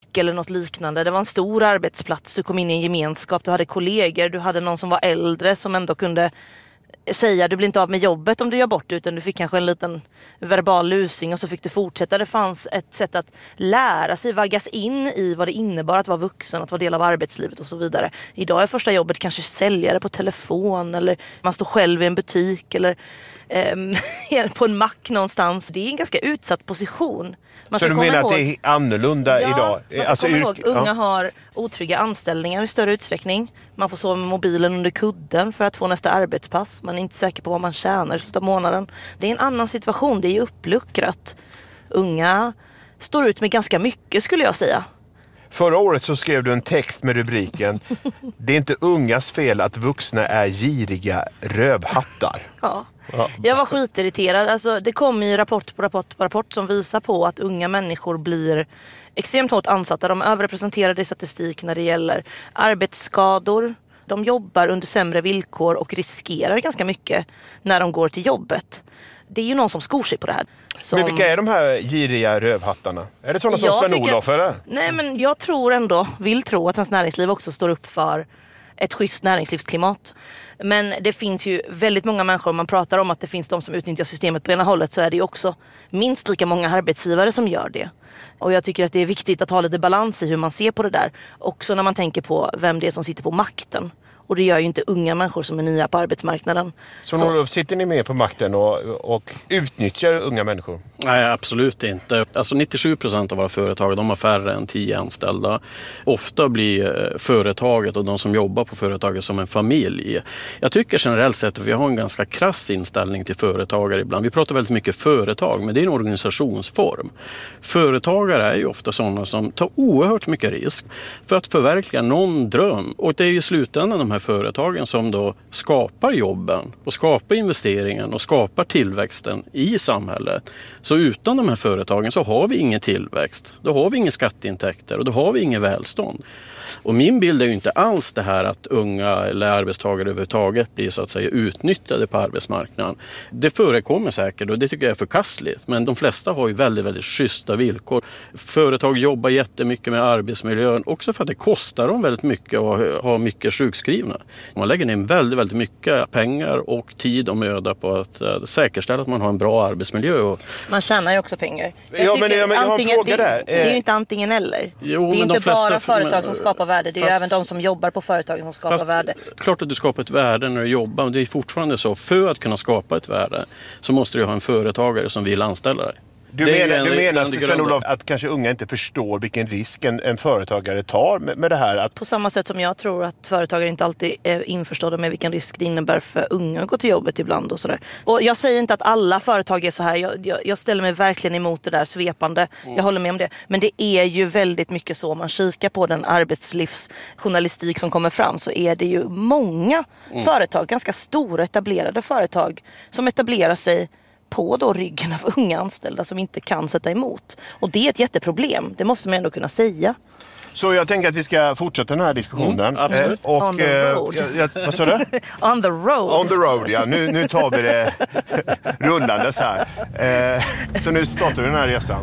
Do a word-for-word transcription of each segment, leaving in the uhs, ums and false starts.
butik eller något liknande. Det var en stor arbetsplats, du kom in i en gemenskap, du hade kollegor, du hade någon som var äldre som ändå kunde säga du blir inte av med jobbet om du gör bort det, utan du fick kanske en liten verbal lusing och så fick du fortsätta. Det fanns ett sätt att lära sig, vaggas in i vad det innebar att vara vuxen, att vara del av arbetslivet och så vidare. Idag är första jobbet kanske säljare på telefon eller man står själv i en butik eller eh, på en mack någonstans. Det är en ganska utsatt position. Man så du menar ihåg, att det är annorlunda ja, idag? Man ska alltså, komma yrk- ihåg, unga ja. har otrygga anställningar i större utsträckning. Man får sova med mobilen under kudden för att få nästa arbetspass. Man är inte säker på vad man tjänar i slutet av månaden. Det är en annan situation, det är uppluckrat. Unga står ut med ganska mycket skulle jag säga. Förra året så skrev du en text med rubriken det är inte ungas fel att vuxna är giriga rövhattar. Ja. Ja. Jag var skitirriterad. Alltså, det kommer ju rapport på rapport på rapport som visar på att unga människor blir extremt hårt ansatta. De är överrepresenterade i statistik när det gäller arbetsskador. De jobbar under sämre villkor och riskerar ganska mycket när de går till jobbet. Det är ju någon som skor sig på det här. Som... Men vilka är de här giriga rövhattarna? Är det sådana som Jag Sven-Olof tycker... eller? Nej, men jag tror ändå, vill tro att Svenskt Näringsliv också står upp för ett schysst näringslivsklimat. Men det finns ju väldigt många människor, om man pratar om att det finns de som utnyttjar systemet på ena hållet, så är det ju också minst lika många arbetsgivare som gör det. Och jag tycker att det är viktigt att ha lite balans i hur man ser på det där. Också när man tänker på vem det är som sitter på makten. Och det gör ju inte unga människor som är nya på arbetsmarknaden. Så, så. Sitter ni med på makten och, och utnyttjar unga människor? Nej, absolut inte. Alltså nittiosju procent av våra företag, de har färre än tio anställda. Ofta blir företaget och de som jobbar på företaget som en familj. Jag tycker generellt sett att vi har en ganska krass inställning till företagare ibland. Vi pratar väldigt mycket företag, men det är en organisationsform. Företagare är ju ofta sådana som tar oerhört mycket risk för att förverkliga någon dröm. Och det är ju i slutändan de här företagen som då skapar jobben och skapar investeringen och skapar tillväxten i samhället. Så utan de här företagen så har vi ingen tillväxt, då har vi inga skatteintäkter och då har vi ingen välstånd. Och min bild är ju inte alls det här att unga eller arbetstagare överhuvudtaget blir så att säga utnyttjade på arbetsmarknaden. Det förekommer säkert och det tycker jag är förkastligt. Men de flesta har ju väldigt, väldigt schyssta villkor. Företag jobbar jättemycket med arbetsmiljön också för att det kostar dem väldigt mycket och ha mycket sjukskrivna. Man lägger ner väldigt, väldigt mycket pengar och tid och möda på att uh, säkerställa att man har en bra arbetsmiljö. Och... Man tjänar ju också pengar. Jag ja, men jag, men jag har en fråga det, där. Det är ju inte antingen eller. Jo, det är inte de bara företag men, som skapar värde. Det är fast, ju även de som jobbar på företagen som skapar fast, värde. Klart att du skapar ett värde när du jobbar. Men det är fortfarande så. För att kunna skapa ett värde så måste du ha en företagare som vill anställa dig. Du det menar, en, du menar Sven-Olof, en att kanske unga inte förstår vilken risk en, en företagare tar med, med det här? Att... På samma sätt som jag tror att företagare inte alltid är införstådda med vilken risk det innebär för unga att gå till jobbet ibland och sådär. Och jag säger inte att alla företag är så här. Jag, jag, jag ställer mig verkligen emot det där svepande. Mm. Jag håller med om det. Men det är ju väldigt mycket så. Om man kikar på den arbetslivsjournalistik som kommer fram så är det ju många mm. företag, ganska stora etablerade företag som etablerar sig på då ryggen av unga anställda som inte kan sätta emot. Och det är ett jätteproblem. Det måste man ändå kunna säga. Så jag tänker att vi ska fortsätta den här diskussionen. Mm, absolut. Eh, och, On the road. Eh, jag, vad sa du? On the road. On the road, ja. Nu, nu tar vi det rullandes här. Eh, så nu startar vi den här resan.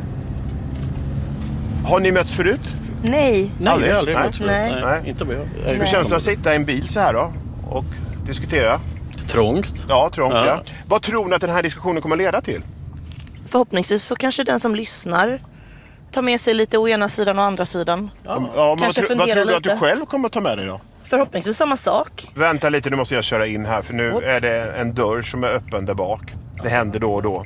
Har ni mötts förut? Nej. Nej, aldrig. vi har aldrig Nej. mötts förut. Nej. Nej. Inte vi. Hur känns det att sitta i en bil så här då? Och diskutera? Trångt. Ja, trångt, ja. Ja. Vad tror ni att den här diskussionen kommer att leda till? Förhoppningsvis så kanske den som lyssnar tar med sig lite å ena sidan och andra sidan. Ja, ja, men vad, Kanske tro, vad fundera tror du att lite. du själv kommer att ta med dig då? Förhoppningsvis samma sak. Vänta lite, nu måste jag köra in här för nu Oop. är det en dörr som är öppen där bak. Det händer då och då.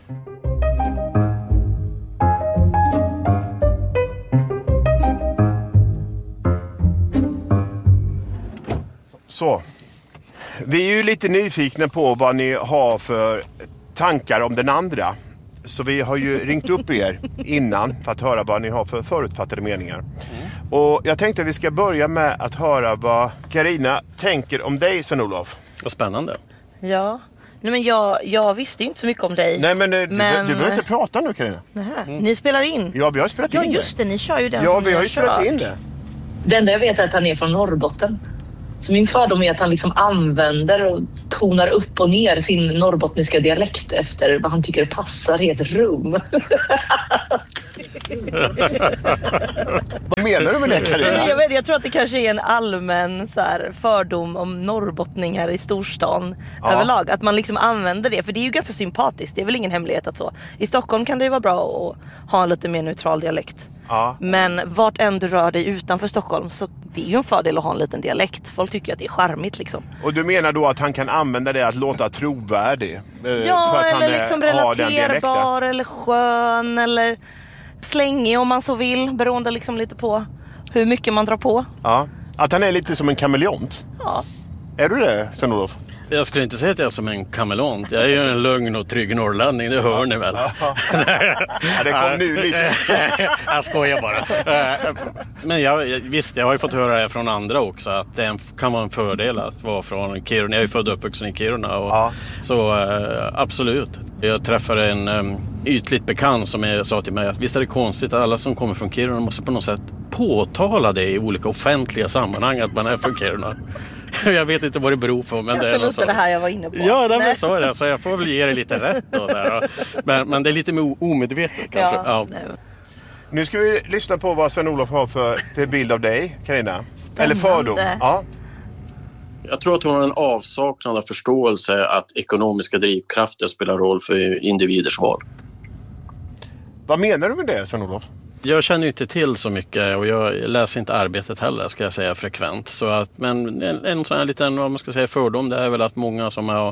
Så. Vi är ju lite nyfikna på vad ni har för tankar om den andra. Så vi har ju ringt upp er innan för att höra vad ni har för förutfattade meningar. Mm. Och jag tänkte att vi ska börja med att höra vad Carina tänker om dig, Sven-Olof. Vad spännande. Ja. Nej, men jag, jag visste ju inte så mycket om dig. Nej, men, du, men... du behöver inte prata nu, Carina. Nähä. Ni spelar in? Ja, vi har spelat Ja, in just det. Ni kör ju den Ja, som vi ni har ju spelat kört. in det. Det enda jag vet är att han är från Norrbotten. Så min fördom är att han liksom använder och tonar upp och ner sin norrbottniska dialekt efter vad han tycker passar i ett rum. Vad menar du med det, Carina? Jag vet, jag tror att det kanske är en allmän så här, fördom om norrbottningar i storstan Ja. överlag. Att man liksom använder det, för det är ju ganska sympatiskt. Det är väl ingen hemlighet att så. I Stockholm kan det ju vara bra att ha en lite mer neutral dialekt. Ja. Men vart än du rör dig utanför Stockholm så det är ju en fördel att ha en liten dialekt. Folk tycker att det är charmigt liksom. Och du menar då att han kan använda det att låta trovärdig? eh, Ja, för att han eller eh, liksom har den dialekten? relaterbar eller skön eller slängig om man så vill. Beroende liksom lite på hur mycket man drar på. Ja. Att han är lite som en kameleont. Ja. Är du det, Sven-Olof? Jag skulle inte säga att jag är som en kameleont. Jag är ju en lugn och trygg norrlänning, det hör ni väl. Ja, det kom nu lite. Jag skojar bara. Men jag, visst, jag har ju fått höra det från andra också att det kan vara en fördel att vara från Kiruna. Jag är ju född och uppvuxen i Kiruna. Och Ja. Så absolut. Jag träffade en um, ytligt bekant som är, sa till mig att visst är det konstigt att alla som kommer från Kiruna måste på något sätt påtala det i olika offentliga sammanhang att man är från Kiruna. Jag vet inte vad det beror på. Men Kanske det är lite så. det här jag var inne på. Ja, det men så är det. Så jag får väl ge det lite rätt då där. Men, men det är lite omedvetet kanske. Ja, Ja. nej. Nu ska vi lyssna på vad Sven-Olof har för, för bild av dig, Carina. Eller fördom. Ja. Jag tror att hon har en avsaknad av förståelse att ekonomiska drivkrafter spelar roll för individers val. Vad menar du med det, Sven-Olof? Jag känner ju inte till så mycket och jag läser inte arbetet heller, ska jag säga, frekvent. Så att, men en, en sån här liten, vad man ska säga, fördom, det är väl att många som är,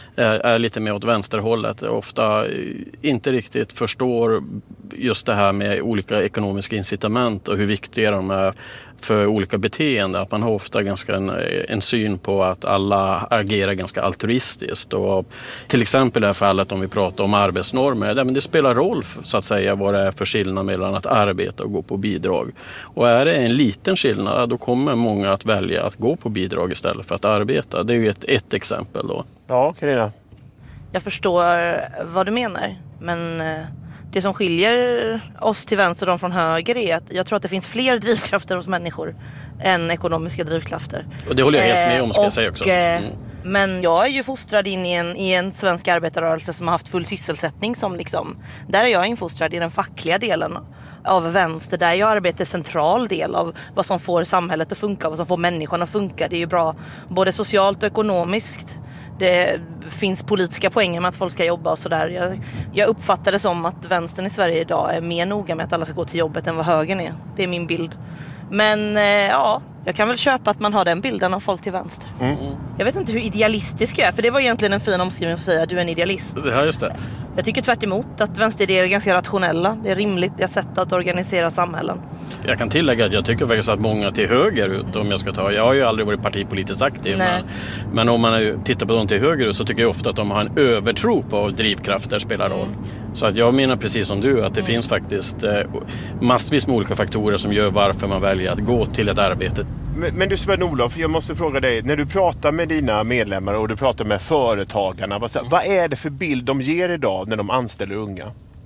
är lite mer åt vänsterhållet ofta inte riktigt förstår just det här med olika ekonomiska incitament och hur viktiga de är för olika beteenden. Att man har ofta ganska en, en syn på att alla agerar ganska altruistiskt. Och till exempel i det här fallet om vi pratar om arbetsnormer, det, men det spelar roll så att säga vad det är för skillnad mellan att arbeta och gå på bidrag. Och är det en liten skillnad, då kommer många att välja att gå på bidrag istället för att arbeta. Det är ju ett, ett exempel då. Ja, Carina. Jag förstår vad du menar, men det som skiljer oss till vänster och de från höger är att jag tror att det finns fler drivkrafter hos människor än ekonomiska drivkrafter. Och det håller jag helt med om, ska jag säga också. Mm. Men jag är ju fostrad in i en, i en svensk arbetarrörelse som har haft full sysselsättning som liksom, där är jag infostrad i den fackliga delen av vänster, där jag arbetar central del av vad som får samhället att funka, vad som får människan att funka. Det är ju bra både socialt och ekonomiskt. Det finns politiska poänger med att folk ska jobba och sådär. Jag, jag uppfattar det som att vänstern i Sverige idag är mer noga med att alla ska gå till jobbet än vad högern är. Det är min bild. Men eh, ja, jag kan väl köpa att man har den bilden av folk till vänster. Mm. Jag vet inte hur idealistisk jag är, för det var egentligen en fin omskrivning för att säga att du är en idealist. Ja, just det. Jag tycker tvärt emot att vänsteridéer är ganska rationella. Det är rimligt, det är sätt att organisera samhällen. Jag kan tillägga att jag tycker faktiskt att många till höger ut, om jag ska ta, jag har ju aldrig varit partipolitiskt aktiv, men, men om man tittar på dem till höger ut så tycker jag ofta att de har en övertro på att drivkrafter spelar roll. Mm. Så att jag menar precis som du att det mm. finns faktiskt eh, massvis med olika faktorer som gör varför man väljer att gå till ett arbete. Men, men du Sven-Olof, jag måste fråga dig, när du pratar med dina medlemmar och du pratar med företagarna, vad, vad är det för bild de ger idag när de anställer unga?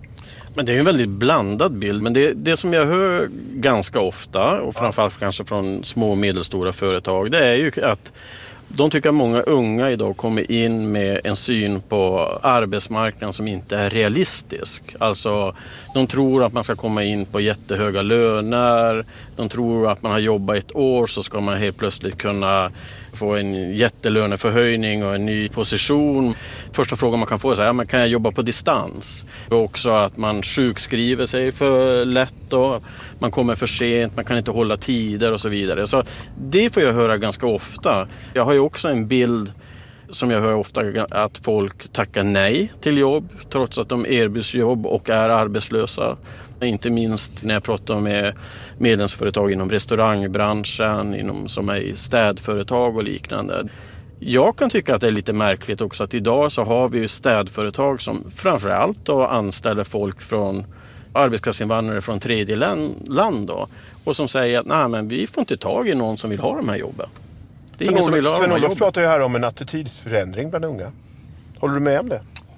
Men det är ju en väldigt blandad bild, men det, det som jag hör ganska ofta och framförallt kanske från små och medelstora företag, det är ju att de tycker att många unga idag kommer in med en syn på arbetsmarknaden som inte är realistisk. Alltså, de tror att man ska komma in på jättehöga löner. De tror att man har jobbat ett år så ska man helt plötsligt kunna få en jättelöneförhöjning och en ny position. Första frågan man kan få är så här, ja, men kan jag jobba på distans? Och också att man sjukskriver sig för lätt då. Man kommer för sent, man kan inte hålla tider och så vidare. Så det får jag höra ganska ofta. Jag har ju också en bild som jag hör ofta att folk tackar nej till jobb trots att de erbjuds jobb och är arbetslösa. Inte minst när jag pratar med medlemsföretag inom restaurangbranschen, inom, som är städföretag och liknande. Jag kan tycka att det är lite märkligt också att idag så har vi ju städföretag som framförallt då anställer folk från arbetskraftsinvandrare från tredje land då, och som säger att nej, men vi får inte tag i någon som vill ha de här jobben. Det är ingen som vill ha de här jobben. Sven-Olof pratar ju här om en attitydsförändring bland unga. Håller du med om det?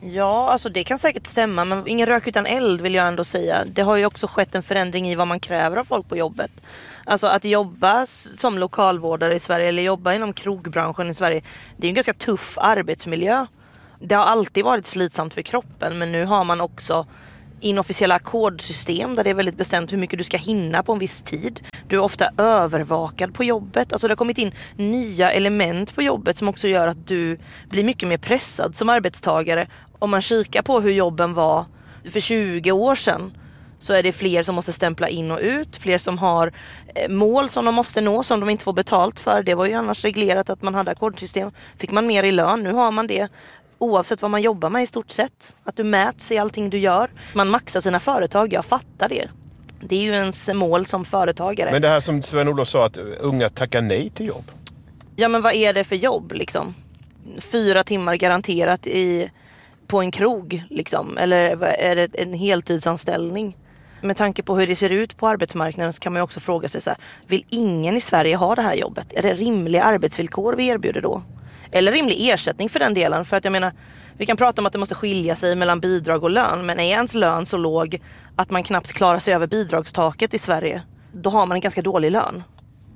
Ja, alltså det kan säkert stämma, men ingen rök utan eld vill jag ändå säga. Det har ju också skett en förändring i vad man kräver av folk på jobbet. Alltså att jobba som lokalvårdare i Sverige eller jobba inom krogbranschen i Sverige, det är en ganska tuff arbetsmiljö. Det har alltid varit slitsamt för kroppen, men nu har man också inofficiella ackordsystem där det är väldigt bestämt hur mycket du ska hinna på en viss tid. Du är ofta övervakad på jobbet. Alltså det har kommit in nya element på jobbet som också gör att du blir mycket mer pressad som arbetstagare. Om man kikar på hur jobben var för tjugo år sedan så är det fler som måste stämpla in och ut. Fler som har mål som de måste nå som de inte får betalt för. Det var ju annars reglerat att man hade ackordsystem. Fick man mer i lön, nu har man det. Oavsett vad man jobbar med i stort sett. Att du mäts i allting du gör. Man maxar sina företag, jag fattar det. Det är ju ens mål som företagare. Men det här som Sven-Olof sa, att unga tackar nej till jobb. Ja, men vad är det för jobb liksom? Fyra timmar garanterat i, på en krog liksom. Eller är det en heltidsanställning? Med tanke på hur det ser ut på arbetsmarknaden så kan man ju också fråga sig så här. Vill ingen i Sverige ha det här jobbet? Är det rimliga arbetsvillkor vi erbjuder då? Eller rimlig ersättning för den delen. För att jag menar, vi kan prata om att det måste skilja sig mellan bidrag och lön. Men är ens lön så låg att man knappt klarar sig över bidragstaket i Sverige, då har man en ganska dålig lön.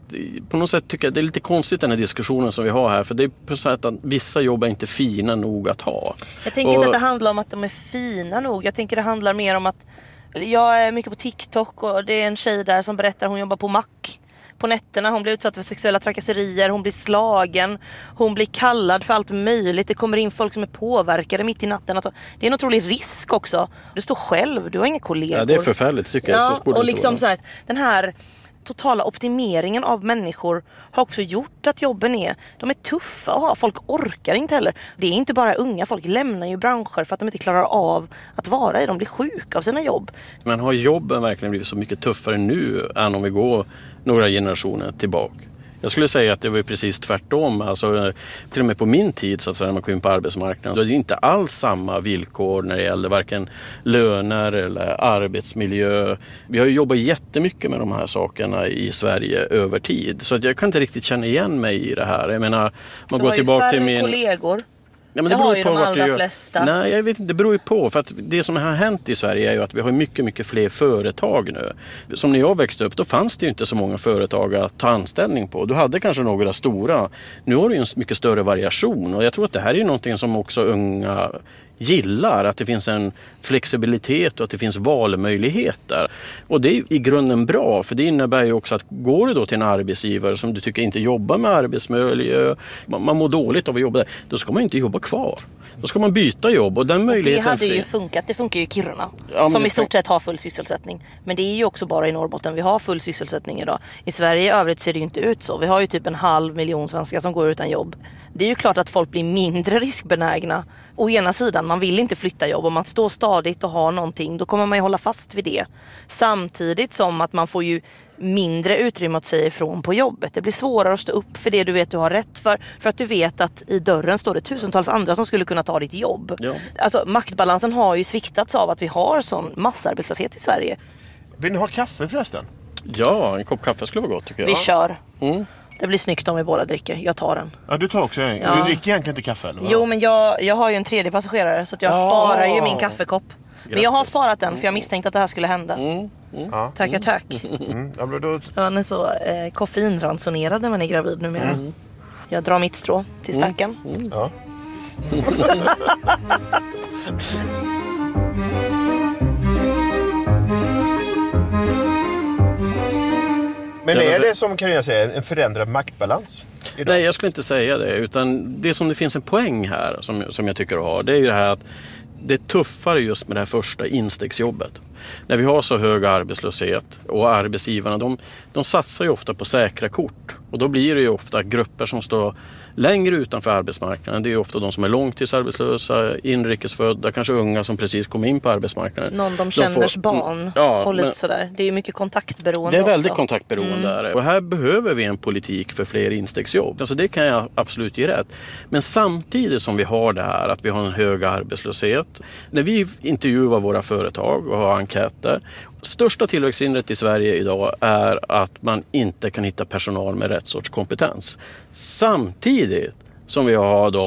På något sätt tycker jag det är lite konstigt den här diskussionen som vi har här. För det är på så sätt att vissa jobb är inte fina nog att ha. Jag tänker och... inte att det handlar om att de är fina nog. Jag tänker det handlar mer om att jag är mycket på TikTok och det är en tjej där som berättar hon jobbar på mack. På nätterna, hon blir utsatt för sexuella trakasserier, hon blir slagen, hon blir kallad för allt möjligt. Det kommer in folk som är påverkade mitt i natten. Alltså, det är en otrolig risk också. Du står själv, du har inga kollegor. Ja, det är förfärligt tycker jag. Ja, så och liksom så här, den här totala optimeringen av människor har också gjort att jobben är, de är tuffa att ha. Folk orkar inte heller. Det är inte bara unga, folk lämnar ju branscher för att de inte klarar av att vara i. De blir sjuka av sina jobb. Men har jobben verkligen blivit så mycket tuffare nu än om vi går några generationer tillbaka? Jag skulle säga att det var precis tvärtom. Alltså, till och med på min tid så att säga, när man kom in på arbetsmarknaden, då är det inte alls samma villkor när det gäller varken löner eller arbetsmiljö. Vi har ju jobbat jättemycket med de här sakerna i Sverige över tid. Så att jag kan inte riktigt känna igen mig i det här. Jag menar, man du går har tillbaka ju till färre min... kollegor. Ja, men det, det har ju på de allra det flesta. Nej, jag vet inte. Det beror ju på. För att det som har hänt i Sverige är ju att vi har mycket, mycket fler företag nu. Som när jag växte upp, då fanns det ju inte så många företag att ta anställning på. Du hade kanske några stora. Nu har du ju en mycket större variation. Och jag tror att det här är ju någonting som också unga gillar. Att det finns en flexibilitet och att det finns valmöjligheter. Och det är i grunden bra. För det innebär ju också att går du då till en arbetsgivare som du tycker inte jobbar med arbetsmiljö, man mår dåligt av att jobba där, då ska man inte jobba kvar. Då ska man byta jobb. Och den möjligheten... Och det hade ju funkat. Det funkar ju i Kiruna. Ja, som i stort sett har full sysselsättning. Men det är ju också bara i Norrbotten vi har full sysselsättning idag. I Sverige i övrigt ser det ju inte ut så. Vi har ju typ en halv miljon svenskar som går utan jobb. Det är ju klart att folk blir mindre riskbenägna. Å ena sidan, man vill inte flytta jobb. Om man står stadigt och har någonting, då kommer man ju hålla fast vid det. Samtidigt som att man får ju mindre utrymme att säga ifrån på jobbet. Det blir svårare att stå upp för det du vet du har rätt för. För att du vet att i dörren står det tusentals andra som skulle kunna ta ditt jobb. Ja. Alltså maktbalansen har ju sviktats av att vi har sån massarbetslöshet i Sverige. Vill ni ha kaffe förresten? Ja, en kopp kaffe skulle vara gott tycker jag. Vi kör. Mm. Det blir snyggt om vi båda dricker. Jag tar den. Ja, du tar också en. Ja. Du dricker egentligen inte kaffe eller vad? Jo, men jag, jag har ju en tredje passagerare så att jag Ja. sparar ju min kaffekopp. Men jag har Grattis. sparat den för jag misstänkte att det här skulle hända. Mm. Mm. Ja. Tackar, tack. Mm. Ja, men då... Man är så eh, koffeinransonerad när man är gravid numera. Mm. Jag drar mitt strå till stacken. Mm. Ja. Men är det som kan jag säga en förändrad maktbalans idag? Nej, jag skulle inte säga det. Utan det som det finns en poäng här som, som jag tycker att ha, det är ju det här att det är tuffare just med det här första instegsjobbet. När vi har så hög arbetslöshet och arbetsgivarna, de, de satsar ju ofta på säkra kort. Och då blir det ju ofta grupper som står längre utanför arbetsmarknaden. Det är ju ofta de som är långtidsarbetslösa, inrikesfödda, kanske unga som precis kommer in på arbetsmarknaden. Någon de känner får, barn ja, och lite men, sådär. Det är ju mycket kontaktberoende Det är väldigt också. kontaktberoende. Mm. Och här behöver vi en politik för fler instegsjobb. Alltså det kan jag absolut ge rätt. Men samtidigt som vi har det här att vi har en hög arbetslöshet. När vi intervjuar våra företag och har enkäter. Största tillväxthindret i Sverige idag är att man inte kan hitta personal med rätt sorts kompetens. Samtidigt som vi har då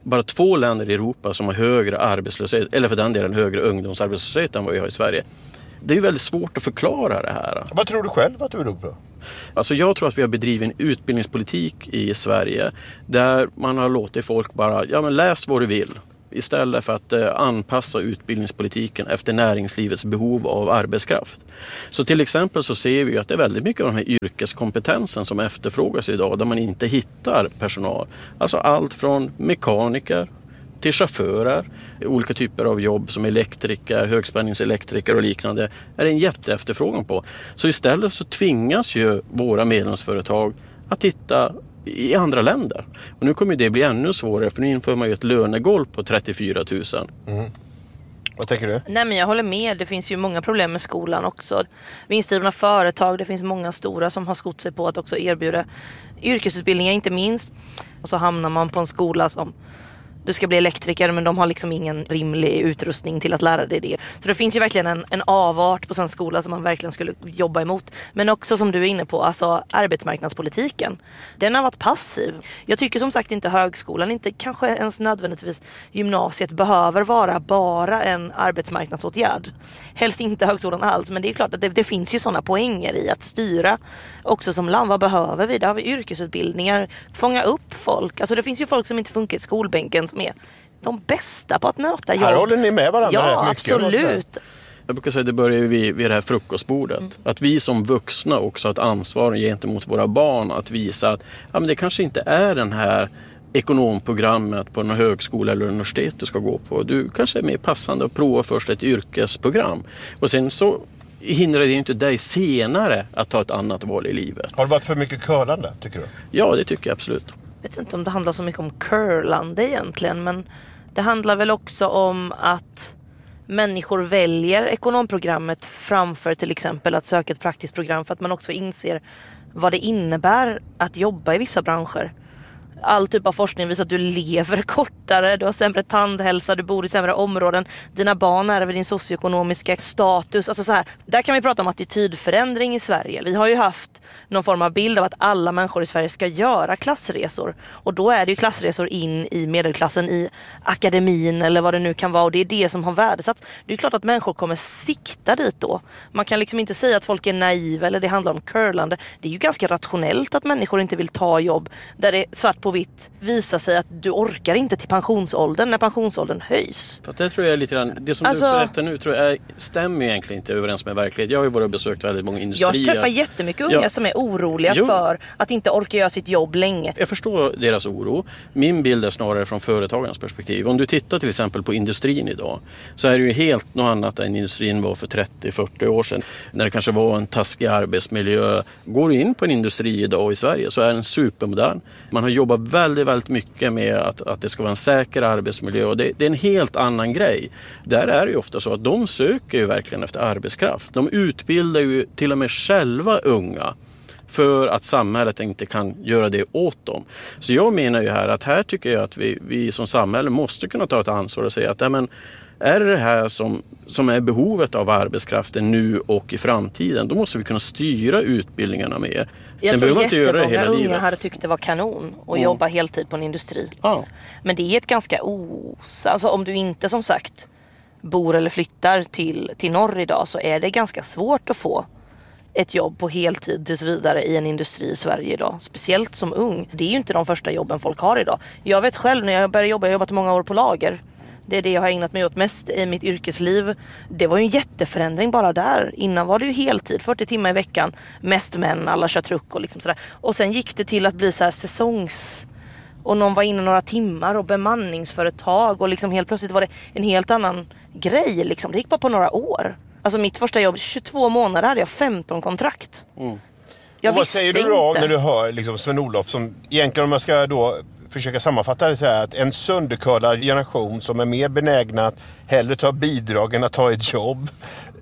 bara två länder i Europa som har högre arbetslöshet, eller för den delen högre ungdomsarbetslöshet än vad vi har i Sverige. Det är ju väldigt svårt att förklara det här. Vad tror du själv att du beror på? Alltså jag tror att vi har bedrivit en utbildningspolitik i Sverige där man har låtit folk bara, ja men läs vad du vill. Istället för att eh, anpassa utbildningspolitiken efter näringslivets behov av arbetskraft. Så till exempel så ser vi ju att det är väldigt mycket av den här yrkeskompetensen som efterfrågas idag där man inte hittar personal. Alltså allt från mekaniker till chaufförer, olika typer av jobb som elektriker, högspänningselektriker och liknande är det en jätteefterfrågan på. Så istället så tvingas ju våra medlemsföretag att titta i andra länder. Och nu kommer det bli ännu svårare för nu inför man ju ett lönegolv på trettiofyra tusen. Mm. Vad tänker du? Nej, men jag håller med. Det finns ju många problem med skolan också. Vinstdrivna företag, det finns många stora som har skott sig på att också erbjuda yrkesutbildningar inte minst. Och så hamnar man på en skola som du ska bli elektriker men de har liksom ingen rimlig utrustning till att lära dig det. Så det finns ju verkligen en, en avart på svensk skola som man verkligen skulle jobba emot. Men också som du är inne på, alltså arbetsmarknadspolitiken. Den har varit passiv. Jag tycker som sagt inte högskolan, inte kanske ens nödvändigtvis gymnasiet behöver vara bara en arbetsmarknadsåtgärd. Helst inte högskolan alls, men det är klart att det, det finns ju sådana poänger i att styra också som land. Vad behöver vi? Där har vi yrkesutbildningar, fånga upp folk. Alltså det finns ju folk som inte funkar i skolbänken som är de bästa på att nöta jobb. Här håller ni med varandra ja, rätt mycket. Absolut. Jag brukar säga att det börjar vid, vid det här frukostbordet. Mm. Att vi som vuxna också har ett ansvar gentemot våra barn att visa att ja, men det kanske inte är den här ekonomprogrammet på en högskola eller universitet du ska gå på. Du kanske är mer passande att prova först ett yrkesprogram. Och sen så hindrar det inte dig senare att ta ett annat val i livet. Har det varit för mycket curlande, tycker du? Ja, det tycker jag absolut. Jag vet inte om det handlar så mycket om curlande egentligen, men det handlar väl också om att människor väljer ekonomprogrammet framför till exempel att söka ett praktiskt program för att man också inser vad det innebär att jobba i vissa branscher. All typ av forskning visar att du lever kortare, du har sämre tandhälsa, du bor i sämre områden, dina barn ärver din socioekonomiska status. Alltså så här, där kan vi prata om attitydförändring i Sverige. Vi har ju haft någon form av bild av att alla människor i Sverige ska göra klassresor. Och då är det ju klassresor in i medelklassen, i akademin eller vad det nu kan vara. Och det är det som har värdesatts. Det är klart att människor kommer sikta dit då. Man kan liksom inte säga att folk är naiva eller det handlar om curlande. Det är ju ganska rationellt att människor inte vill ta jobb där det svart på vitt visar sig att du orkar inte till pensionsåldern när pensionsåldern höjs. Fast det tror jag är lite grann, det som alltså, du berättar nu tror jag stämmer egentligen inte överens med verkligheten. Jag har ju varit och besökt väldigt många industrier. Jag träffar jättemycket unga ja. som är oroliga jo. för att inte orka göra sitt jobb länge. Jag förstår deras oro. Min bild är snarare från företagens perspektiv. Om du tittar till exempel på industrin idag så är det ju helt något annat än industrin var för trettio till fyrtio år sedan. När det kanske var en taskig arbetsmiljö. Går du in på en industri idag i Sverige så är den supermodern. Man har jobbat väldigt, väldigt mycket med att, att det ska vara en säker arbetsmiljö och det, det är en helt annan grej. Där är det ju ofta så att de söker ju verkligen efter arbetskraft. De utbildar ju till och med själva unga för att samhället inte kan göra det åt dem. Så jag menar ju här att här tycker jag att vi, vi som samhälle måste kunna ta ett ansvar och säga att ja, men, är det här som, som är behovet av arbetskraften nu och i framtiden, då måste vi kunna styra utbildningarna mer. Jag Sen tror man inte göra det hela unga livet. hade tyckt det var kanon att mm. jobba heltid på en industri. Ja. Men det är ett ganska os... Alltså om du inte som sagt bor eller flyttar till, till norr idag så är det ganska svårt att få ett jobb på heltid tills vidare i en industri i Sverige idag. Speciellt som ung. Det är ju inte de första jobben folk har idag. Jag vet själv när jag började jobba, jag har jobbat många år på lager. Det är det jag har ägnat mig åt mest i mitt yrkesliv. Det var ju en jätteförändring bara där. Innan var det ju heltid, fyrtio timmar i veckan. Mest män, alla kör truck och liksom sådär. Och sen gick det till att bli så här säsongs... Och någon var inne några timmar och bemanningsföretag. Och liksom helt plötsligt var det en helt annan grej. Liksom. Det gick bara på några år. Alltså mitt första jobb, tjugotvå månader hade jag femton kontrakt. Mm. Jag och vad säger du då inte. När du hör liksom Sven-Olof som egentligen om jag ska då försöka sammanfatta det så här att en sönderkörlad generation som är mer benägna att hellre ta bidrag än att ta ett jobb.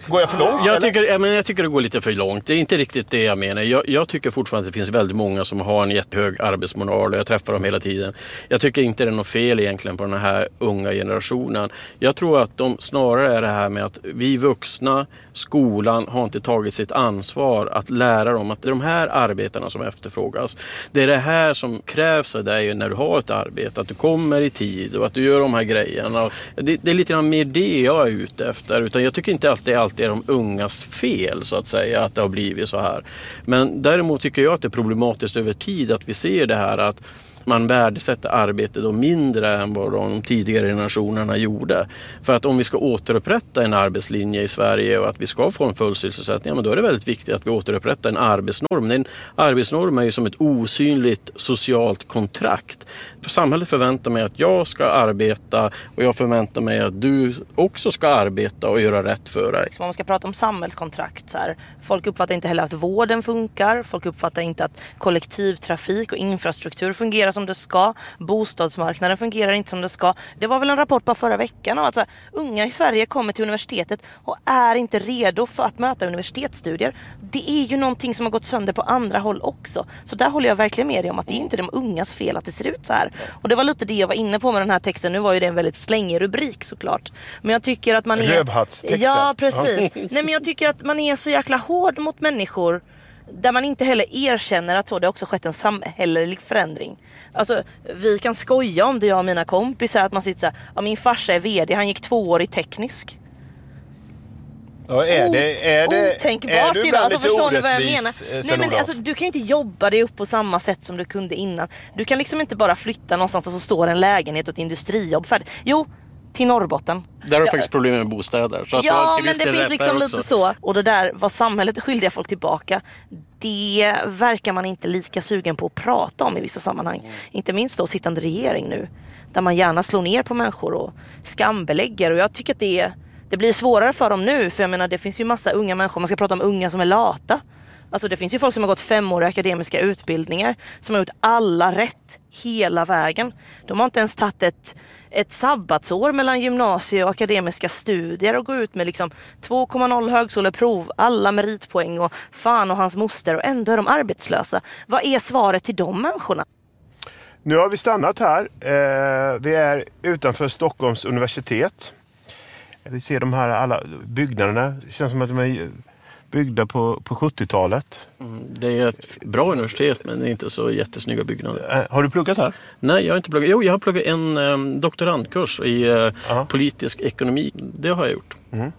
Går jag för långt? Jag tycker, jag, men jag tycker det går lite för långt. Det är inte riktigt det jag menar. Jag, jag tycker fortfarande att det finns väldigt många som har en jättehög arbetsmoral och jag träffar dem hela tiden. Jag tycker inte det är något fel egentligen på den här unga generationen. Jag tror att de snarare är det här med att vi vuxna, skolan har inte tagit sitt ansvar att lära dem att det är de här arbetarna som efterfrågas. Det är det här som krävs av dig när du har ett arbete. Att du kommer i tid och att du gör de här grejerna. Det, det är lite grann mer det jag är ute efter. Utan jag tycker inte att det alltid är de ungas fel så att säga att det har blivit så här. Men däremot tycker jag att det är problematiskt över tid att vi ser det här att man värdesätter arbete då mindre än vad de tidigare generationerna gjorde. För att om vi ska återupprätta en arbetslinje i Sverige och att vi ska få en full sysselsättning, ja, men då är det väldigt viktigt att vi återupprättar en arbetsnorm. En arbetsnorm är ju som ett osynligt socialt kontrakt. För samhället förväntar mig att jag ska arbeta och jag förväntar mig att du också ska arbeta och göra rätt för dig. Om man ska prata om samhällskontrakt så här, folk uppfattar inte heller att vården funkar, folk uppfattar inte att kollektivtrafik och infrastruktur fungerar som det ska, bostadsmarknaden fungerar inte som det ska. Det var väl en rapport på förra veckan om att så här, unga i Sverige kommer till universitetet och är inte redo för att möta universitetsstudier. Det är ju någonting som har gått sönder på andra håll också. Så där håller jag verkligen med dig om att det är inte de ungas fel att det ser ut så här. Och det var lite det jag var inne på med den här texten. Nu var ju det en väldigt slängig rubrik såklart. Men jag tycker att man är... Rövhattstexten. Ja, precis. Nej, men jag tycker att man är så jäkla hård mot människor där man inte heller erkänner att så det också skett en samhällelig förändring. Alltså, vi kan skoja om det, jag och mina kompisar, att man sitter så här, ja, min farsa är vd, han gick två år i teknisk. Ja, är det, är det, Otänkbart är du idag, alltså, lite förstår ni vad jag orättvis, menar? Nej, men, alltså, du kan ju inte jobba dig upp på samma sätt som du kunde innan. Du kan liksom inte bara flytta någonstans och så står en lägenhet och ett industrijobb färdigt. Jo, till Norrbotten. Där har du ja. faktiskt problem med bostäder. Så att ja, men det finns liksom lite så. Och det där, vad samhället är skyldiga folk tillbaka, det verkar man inte lika sugen på att prata om i vissa sammanhang. Mm. Inte minst då sittande regering nu, där man gärna slår ner på människor och skambelägger. Och jag tycker att det, det blir svårare för dem nu. För jag menar, det finns ju massa unga människor, man ska prata om unga som är lata. Alltså det finns ju folk som har gått femåriga akademiska utbildningar, som har gjort alla rätt hela vägen. De har inte ens tagit ett, ett sabbatsår mellan gymnasie och akademiska studier och gå ut med liksom två komma noll högskoleprov, alla meritpoäng och fan och hans moster, och ändå är de arbetslösa. Vad är svaret till de människorna? Nu har vi stannat här. Eh, vi är utanför Stockholms universitet. Vi ser de här alla byggnaderna. Det känns som att de är byggda på, på sjuttiotalet. Mm, det är ett bra universitet, men det är inte så jättesnygga byggnader. Eh, har du pluggat här? Nej, jag har inte pluggat. Jo, jag har pluggat en um, doktorandkurs i uh, politisk ekonomi. Det har jag gjort. Mm.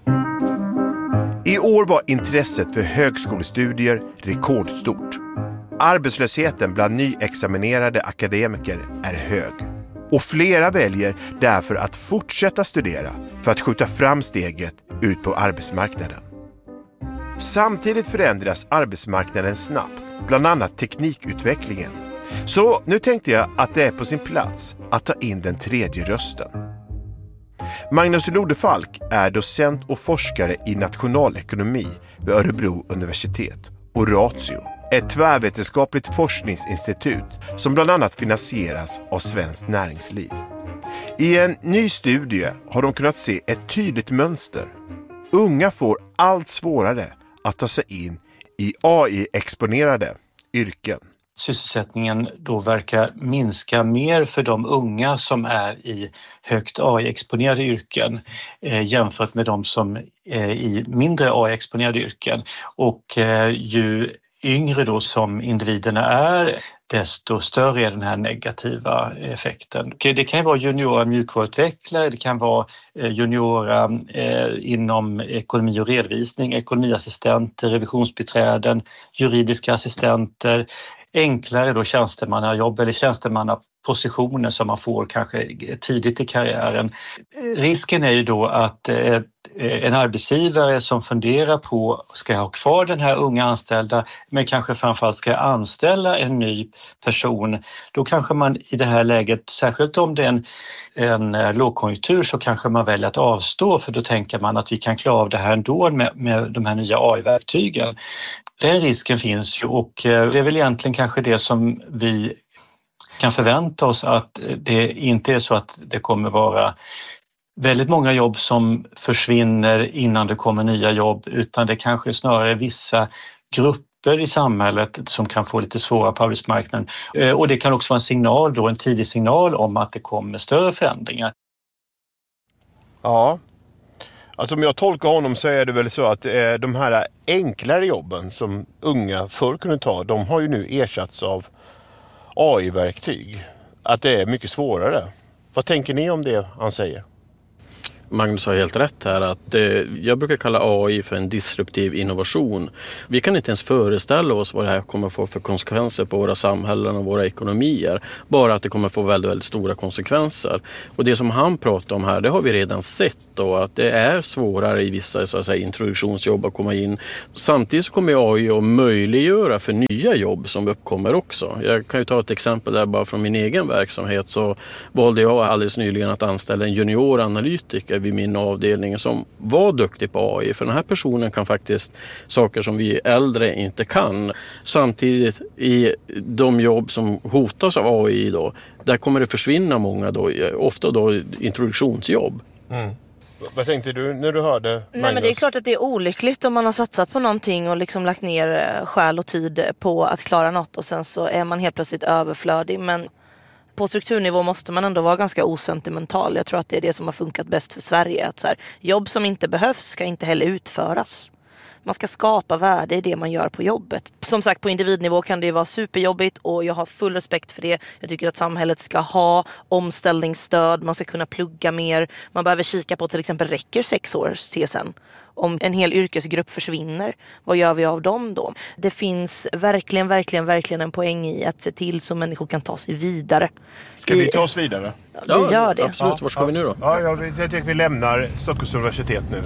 I år var intresset för högskolestudier rekordstort. Arbetslösheten bland nyexaminerade akademiker är hög. Och flera väljer därför att fortsätta studera för att skjuta fram steget ut på arbetsmarknaden. Samtidigt förändras arbetsmarknaden snabbt, bland annat teknikutvecklingen. Så nu tänkte jag att det är på sin plats att ta in den tredje rösten. Magnus Lodefalk är docent och forskare i nationalekonomi vid Örebro universitet och Ratio, ett tvärvetenskapligt forskningsinstitut som bland annat finansieras av Svenskt Näringsliv. I en ny studie har de kunnat se ett tydligt mönster. Unga får allt svårare att ta sig in i A I-exponerade yrken. Sysselsättningen då verkar minska mer för de unga som är i högt A I-exponerade yrken eh, jämfört med de som är i mindre A I-exponerade yrken. Och eh, ju yngre då som individerna är, desto större är den här negativa effekten. Det kan vara juniora mjukvaruutvecklare, det kan vara juniora eh, inom ekonomi och redovisning, ekonomiassistenter, revisionsbiträden, juridiska assistenter, enklare då tjänstemannajobb eller tjänstemannapositioner som man får kanske tidigt i karriären. Risken är ju då att eh, en arbetsgivare som funderar på ska ha kvar den här unga anställda men kanske framförallt ska anställa en ny person. Då kanske man i det här läget, särskilt om det är en, en lågkonjunktur, så kanske man väljer att avstå, för då tänker man att vi kan klara av det här ändå med, med de här nya A I-verktygen. Den risken finns ju, och det är väl egentligen kanske det som vi kan förvänta oss, att det inte är så att det kommer vara väldigt många jobb som försvinner innan det kommer nya jobb, utan det kanske snarare är vissa grupper i samhället som kan få lite svårare på arbetsmarknaden. Och det kan också vara en signal då, en tidig signal om att det kommer större förändringar. Ja, alltså om jag tolkar honom så är det väl så att eh, de här enklare jobben som unga förr kunde ta, de har ju nu ersatts av A I-verktyg. Att det är mycket svårare. Vad tänker ni om det han säger? Magnus har helt rätt här att eh, jag brukar kalla A I för en disruptiv innovation. Vi kan inte ens föreställa oss vad det här kommer att få för konsekvenser på våra samhällen och våra ekonomier. Bara att det kommer att få väldigt, väldigt stora konsekvenser. Och det som han pratar om här, det har vi redan sett då, att det är svårare i vissa så att säga, introduktionsjobb att komma in. Samtidigt så kommer A I att möjliggöra för nya jobb som uppkommer också. Jag kan ju ta ett exempel där bara från min egen verksamhet, så valde jag alldeles nyligen att anställa en junioranalytiker vid min avdelning som var duktig på A I. För den här personen kan faktiskt saker som vi äldre inte kan. Samtidigt i de jobb som hotas av A I då, där kommer det försvinna många då, ofta då introduktionsjobb. Mm. Vad tänkte du när du hörde Magnus? Nej, men det är klart att det är olyckligt om man har satsat på någonting och liksom lagt ner själ och tid på att klara något och sen så är man helt plötsligt överflödig. Men på strukturnivå måste man ändå vara ganska osentimental. Jag tror att det är det som har funkat bäst för Sverige. Att så här, jobb som inte behövs ska inte heller utföras. Man ska skapa värde i det man gör på jobbet. Som sagt, på individnivå kan det ju vara superjobbigt och jag har full respekt för det. Jag tycker att samhället ska ha omställningsstöd. Man ska kunna plugga mer. Man behöver kika på till exempel, räcker sex års C S N? Om en hel yrkesgrupp försvinner, vad gör vi av dem då? Det finns verkligen, verkligen, verkligen en poäng i att se till så människor kan ta sig vidare. Ska vi ta oss vidare? Ja, vi gör det. Absolut. Var ska ja, vi nu då? Ja, jag tänkte att vi lämnar Stockholms universitet nu.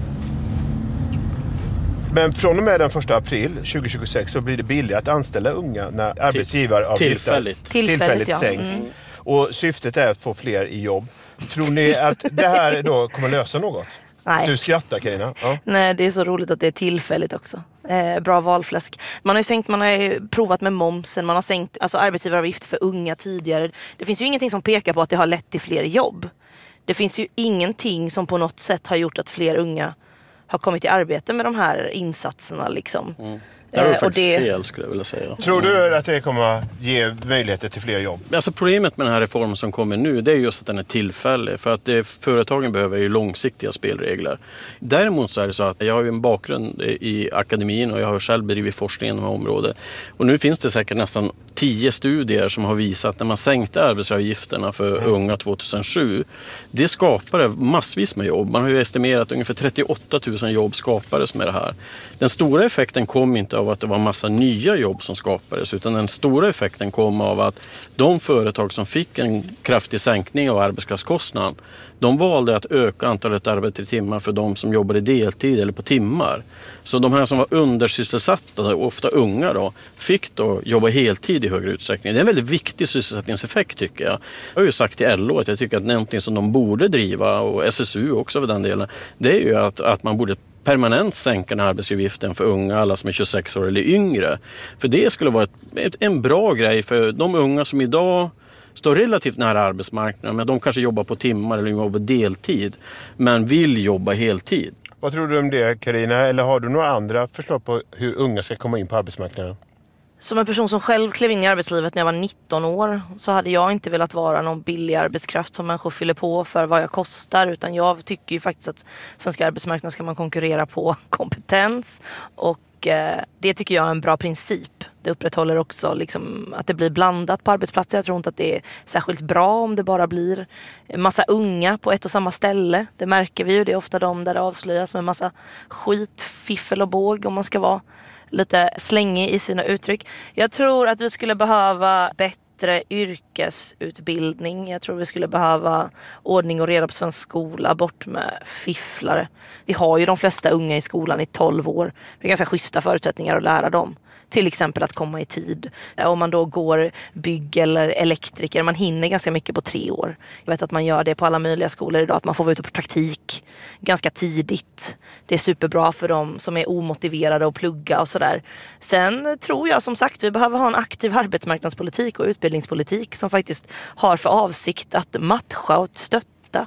Men från och med den första april tjugohundratjugosex så blir det billigare att anställa unga när arbetsgivaravgifter tillfälligt. tillfälligt, tillfälligt ja. sänks. Mm. Och syftet är att få fler i jobb. Tror ni att det här då kommer lösa något? Nej. Du skrattar, Carina. Ja. Nej, det är så roligt att det är tillfälligt också. Eh, bra valfläsk. Man har ju sänkt, man har ju provat med momsen, man har sänkt alltså arbetsgivaravgift för unga tidigare. Det finns ju ingenting som pekar på att det har lett till fler jobb. Det finns ju ingenting som på något sätt har gjort att fler unga har kommit i arbete med de här insatserna liksom. Mm. Det är Eh, faktiskt det... fel skulle jag vilja säga. Tror du att det kommer att ge möjligheter till fler jobb? Alltså problemet med den här reformen som kommer nu, det är just att den är tillfällig. För att det, företagen behöver ju långsiktiga spelregler. Däremot så är det så att jag har ju en bakgrund i akademin och jag har själv bedrivit forskning inom området. Och nu finns det säkert nästan tio studier som har visat att när man sänkte arbetsgivaravgifterna för mm. unga tjugohundrasju, det skapade massvis med jobb. Man har ju estimerat att ungefär trettioåtta tusen jobb skapades med det här. Den stora effekten kom inte av att det var en massa nya jobb som skapades, utan den stora effekten kom av att de företag som fick en kraftig sänkning av arbetskraftskostnaden, de valde att öka antalet arbetade timmar för de som jobbade deltid eller på timmar. Så de här som var undersysselsatta, ofta unga då, fick då jobba heltid i högre utsträckning. Det är en väldigt viktig sysselsättningseffekt tycker jag. Jag har ju sagt till L O att jag tycker att någonting som de borde driva, och S S U också för den delen, det är ju att, att man borde permanent sänka den arbetsgivaravgiften för unga, alla som är tjugosex år eller yngre. För det skulle vara ett, ett, en bra grej för de unga som idag står relativt nära arbetsmarknaden, men de kanske jobbar på timmar eller jobbar deltid, men vill jobba heltid. Vad tror du om det, Carina? Eller har du några andra förslag på hur unga ska komma in på arbetsmarknaden? Som en person som själv klev in i arbetslivet när jag var nitton år så hade jag inte velat vara någon billig arbetskraft som människor fyller på för vad jag kostar, utan jag tycker ju faktiskt att svenska arbetsmarknaden ska man konkurrera på kompetens, och eh, det tycker jag är en bra princip. Det upprätthåller också liksom att det blir blandat på arbetsplatser. Jag tror inte att det är särskilt bra om det bara blir en massa unga på ett och samma ställe. Det märker vi ju, det är ofta de där det avslöjas med massa skit, fiffel och båg, om man ska vara lite slängig i sina uttryck. Jag tror att vi skulle behöva bättre yrkesutbildning. Jag tror vi skulle behöva ordning och reda på svensk skola, bort med fifflare. Vi har ju de flesta unga i skolan i tolv år. Det är ganska schyssta förutsättningar att lära dem. Till exempel att komma i tid. Om man då går bygg eller elektriker, man hinner ganska mycket på tre år. Jag vet att man gör det på alla möjliga skolor idag, att man får vara ute på praktik ganska tidigt. Det är superbra för dem som är omotiverade och plugga och sådär. Sen tror jag som sagt vi behöver ha en aktiv arbetsmarknadspolitik och utbildningspolitik som faktiskt har för avsikt att matcha och stötta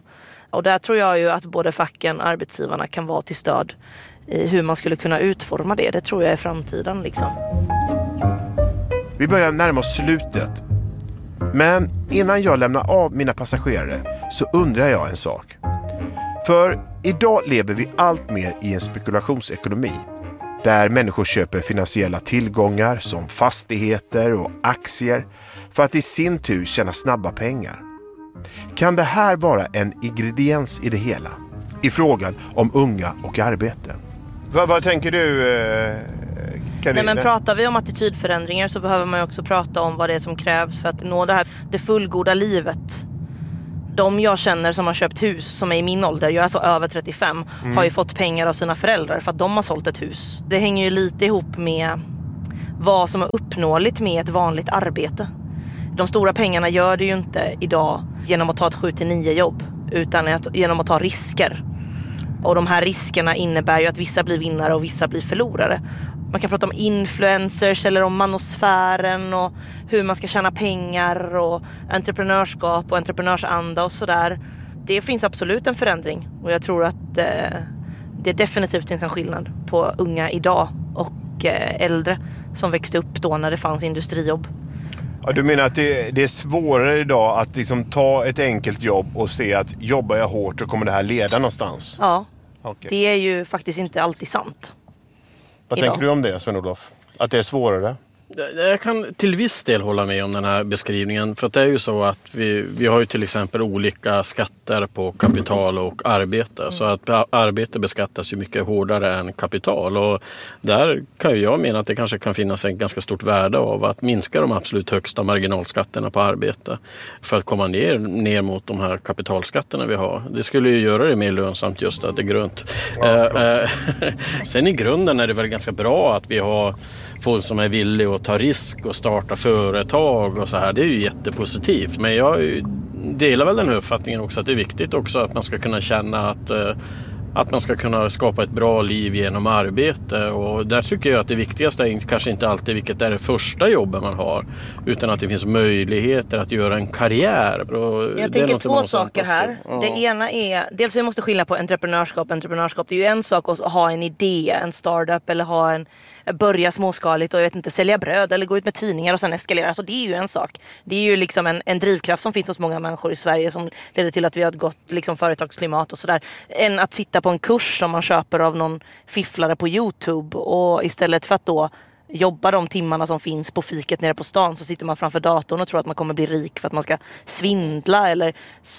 Och där tror jag ju att både facken och arbetsgivarna kan vara till stöd i hur man skulle kunna utforma det. Det tror jag är framtiden liksom. Vi börjar närma oss slutet. Men innan jag lämnar av mina passagerare så undrar jag en sak. För idag lever vi allt mer i en spekulationsekonomi där människor köper finansiella tillgångar som fastigheter och aktier för att i sin tur tjäna snabba pengar. Kan det här vara en ingrediens i det hela? I frågan om unga och arbete. Vad, vad tänker du, eh, Nej, men pratar vi om attitydförändringar så behöver man ju också prata om vad det är som krävs för att nå det här, det fullgoda livet. De jag känner som har köpt hus som är i min ålder, jag är alltså över trettiofem, mm. har ju fått pengar av sina föräldrar för att de har sålt ett hus. Det hänger ju lite ihop med vad som är uppnåeligt med ett vanligt arbete. De stora pengarna gör det ju inte idag genom att ta ett sju till nio jobb utan genom att ta risker. Och de här riskerna innebär ju att vissa blir vinnare och vissa blir förlorare. Man kan prata om influencers eller om manosfären och hur man ska tjäna pengar och entreprenörskap och entreprenörsanda och sådär. Det finns absolut en förändring och jag tror att eh, det definitivt finns en skillnad på unga idag och eh, äldre som växte upp då när det fanns industrijobb. Ja, du menar att det, det är svårare idag att liksom ta ett enkelt jobb och se att jobbar jag hårt så kommer det här leda någonstans? Ja, okay. Det är ju faktiskt inte alltid sant. Vad idag. tänker du om det, Sven-Olof? Att det är svårare? Jag kan till viss del hålla med om den här beskrivningen. För att det är ju så att vi, vi har ju till exempel olika skatter på kapital och arbete. Mm. Så att arbete beskattas ju mycket hårdare än kapital. Och där kan ju jag mena att det kanske kan finnas en ganska stort värde av att minska de absolut högsta marginalskatterna på arbete. För att komma ner, ner mot de här kapitalskatterna vi har. Det skulle ju göra det mer lönsamt just att det är grönt. Ja, eh, sen i grunden är det väl ganska bra att vi har folk som är villiga att ta risk och starta företag och så här. Det är ju jättepositivt. Men jag delar väl den här uppfattningen också att det är viktigt också att man ska kunna känna att, att man ska kunna skapa ett bra liv genom arbete. Och där tycker jag att det viktigaste är kanske inte alltid vilket är det första jobbet man har, utan att det finns möjligheter att göra en karriär. Och jag tänker två saker här. Ja. Det ena är, dels vi måste skilja på entreprenörskap och entreprenörskap. Det är ju en sak att ha en idé, en startup eller ha en börja småskaligt och jag vet inte, sälja bröd eller gå ut med tidningar och sen eskalera. Så det är ju en sak. Det är ju liksom en, en drivkraft som finns hos många människor i Sverige som leder till att vi har ett gott liksom, företagsklimat och sådär. Än att sitta på en kurs som man köper av någon fifflare på YouTube och istället för att då jobba de timmarna som finns på fiket nere på stan så sitter man framför datorn och tror att man kommer bli rik för att man ska svindla eller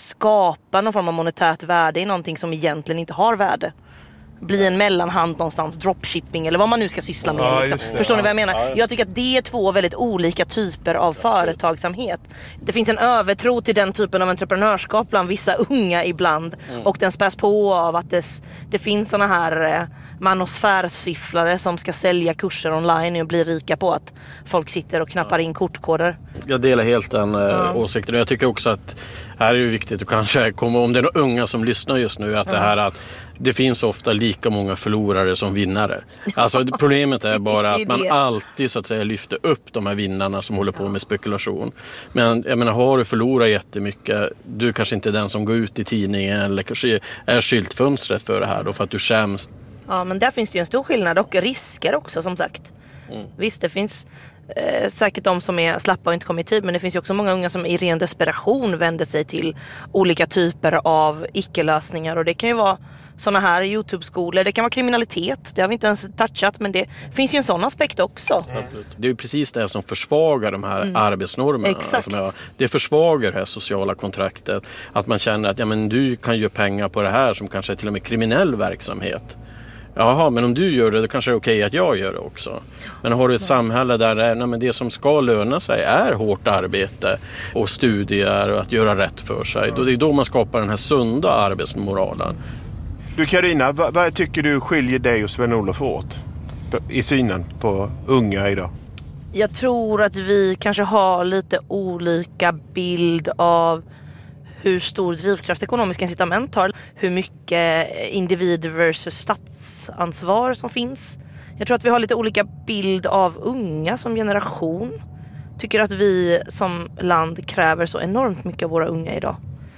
skapa någon form av monetärt värde i någonting som egentligen inte har värde. Bli en mellanhand någonstans, dropshipping eller vad man nu ska syssla med. Ja, liksom. Förstår ni vad jag menar? Jag tycker att det är två väldigt olika typer av företagsamhet. Det finns en övertro till den typen av entreprenörskap bland vissa unga ibland. Mm. Och den späs på av att det, det finns såna här eh, manosfärsifflare som ska sälja kurser online och bli rika på att folk sitter och knappar in kortkoder. Jag delar helt den eh, ja. åsikten. Jag tycker också att här är det viktigt att kanske komma, om det är några unga som lyssnar just nu, att ja. det här att det finns ofta lika många förlorare som vinnare. Alltså problemet är bara att man alltid så att säga lyfter upp de här vinnarna som håller på med spekulation. Men jag menar, har du förlorat jättemycket, du kanske inte är den som går ut i tidningen eller kanske är skyltfönstret för det här då för att du skäms. Ja, men där finns det ju en stor skillnad och risker också som sagt. Mm. Visst, det finns eh, säkert de som är slappa och inte kommer i tid, men det finns ju också många unga som i ren desperation vänder sig till olika typer av icke-lösningar och det kan ju vara sådana här YouTube-skolor, det kan vara kriminalitet, det har vi inte ens touchat, men det finns ju en sån aspekt också. Mm. Det är ju precis det som försvagar de här mm. arbetsnormerna. Exakt. Som jag, det försvagar det här sociala kontraktet, att man känner att ja, men du kan ju pengar på det här som kanske är till och med kriminell verksamhet. Jaha, men om du gör det, då kanske det är okej att jag gör det också. Men har du ett samhälle där det, är, nej, men det som ska löna sig är hårt arbete och studier och att göra rätt för sig, då det är då man skapar den här sunda arbetsmoralen. Du Carina, vad, vad tycker du skiljer dig och Sven-Olof åt i synen på unga idag? Jag tror att vi kanske har lite olika bild av hur stor drivkraft ekonomiska incitament har. Hur mycket individ versus statsansvar som finns. Jag tror att vi har lite olika bild av unga som generation. Tycker att vi som land kräver så enormt mycket av våra unga idag.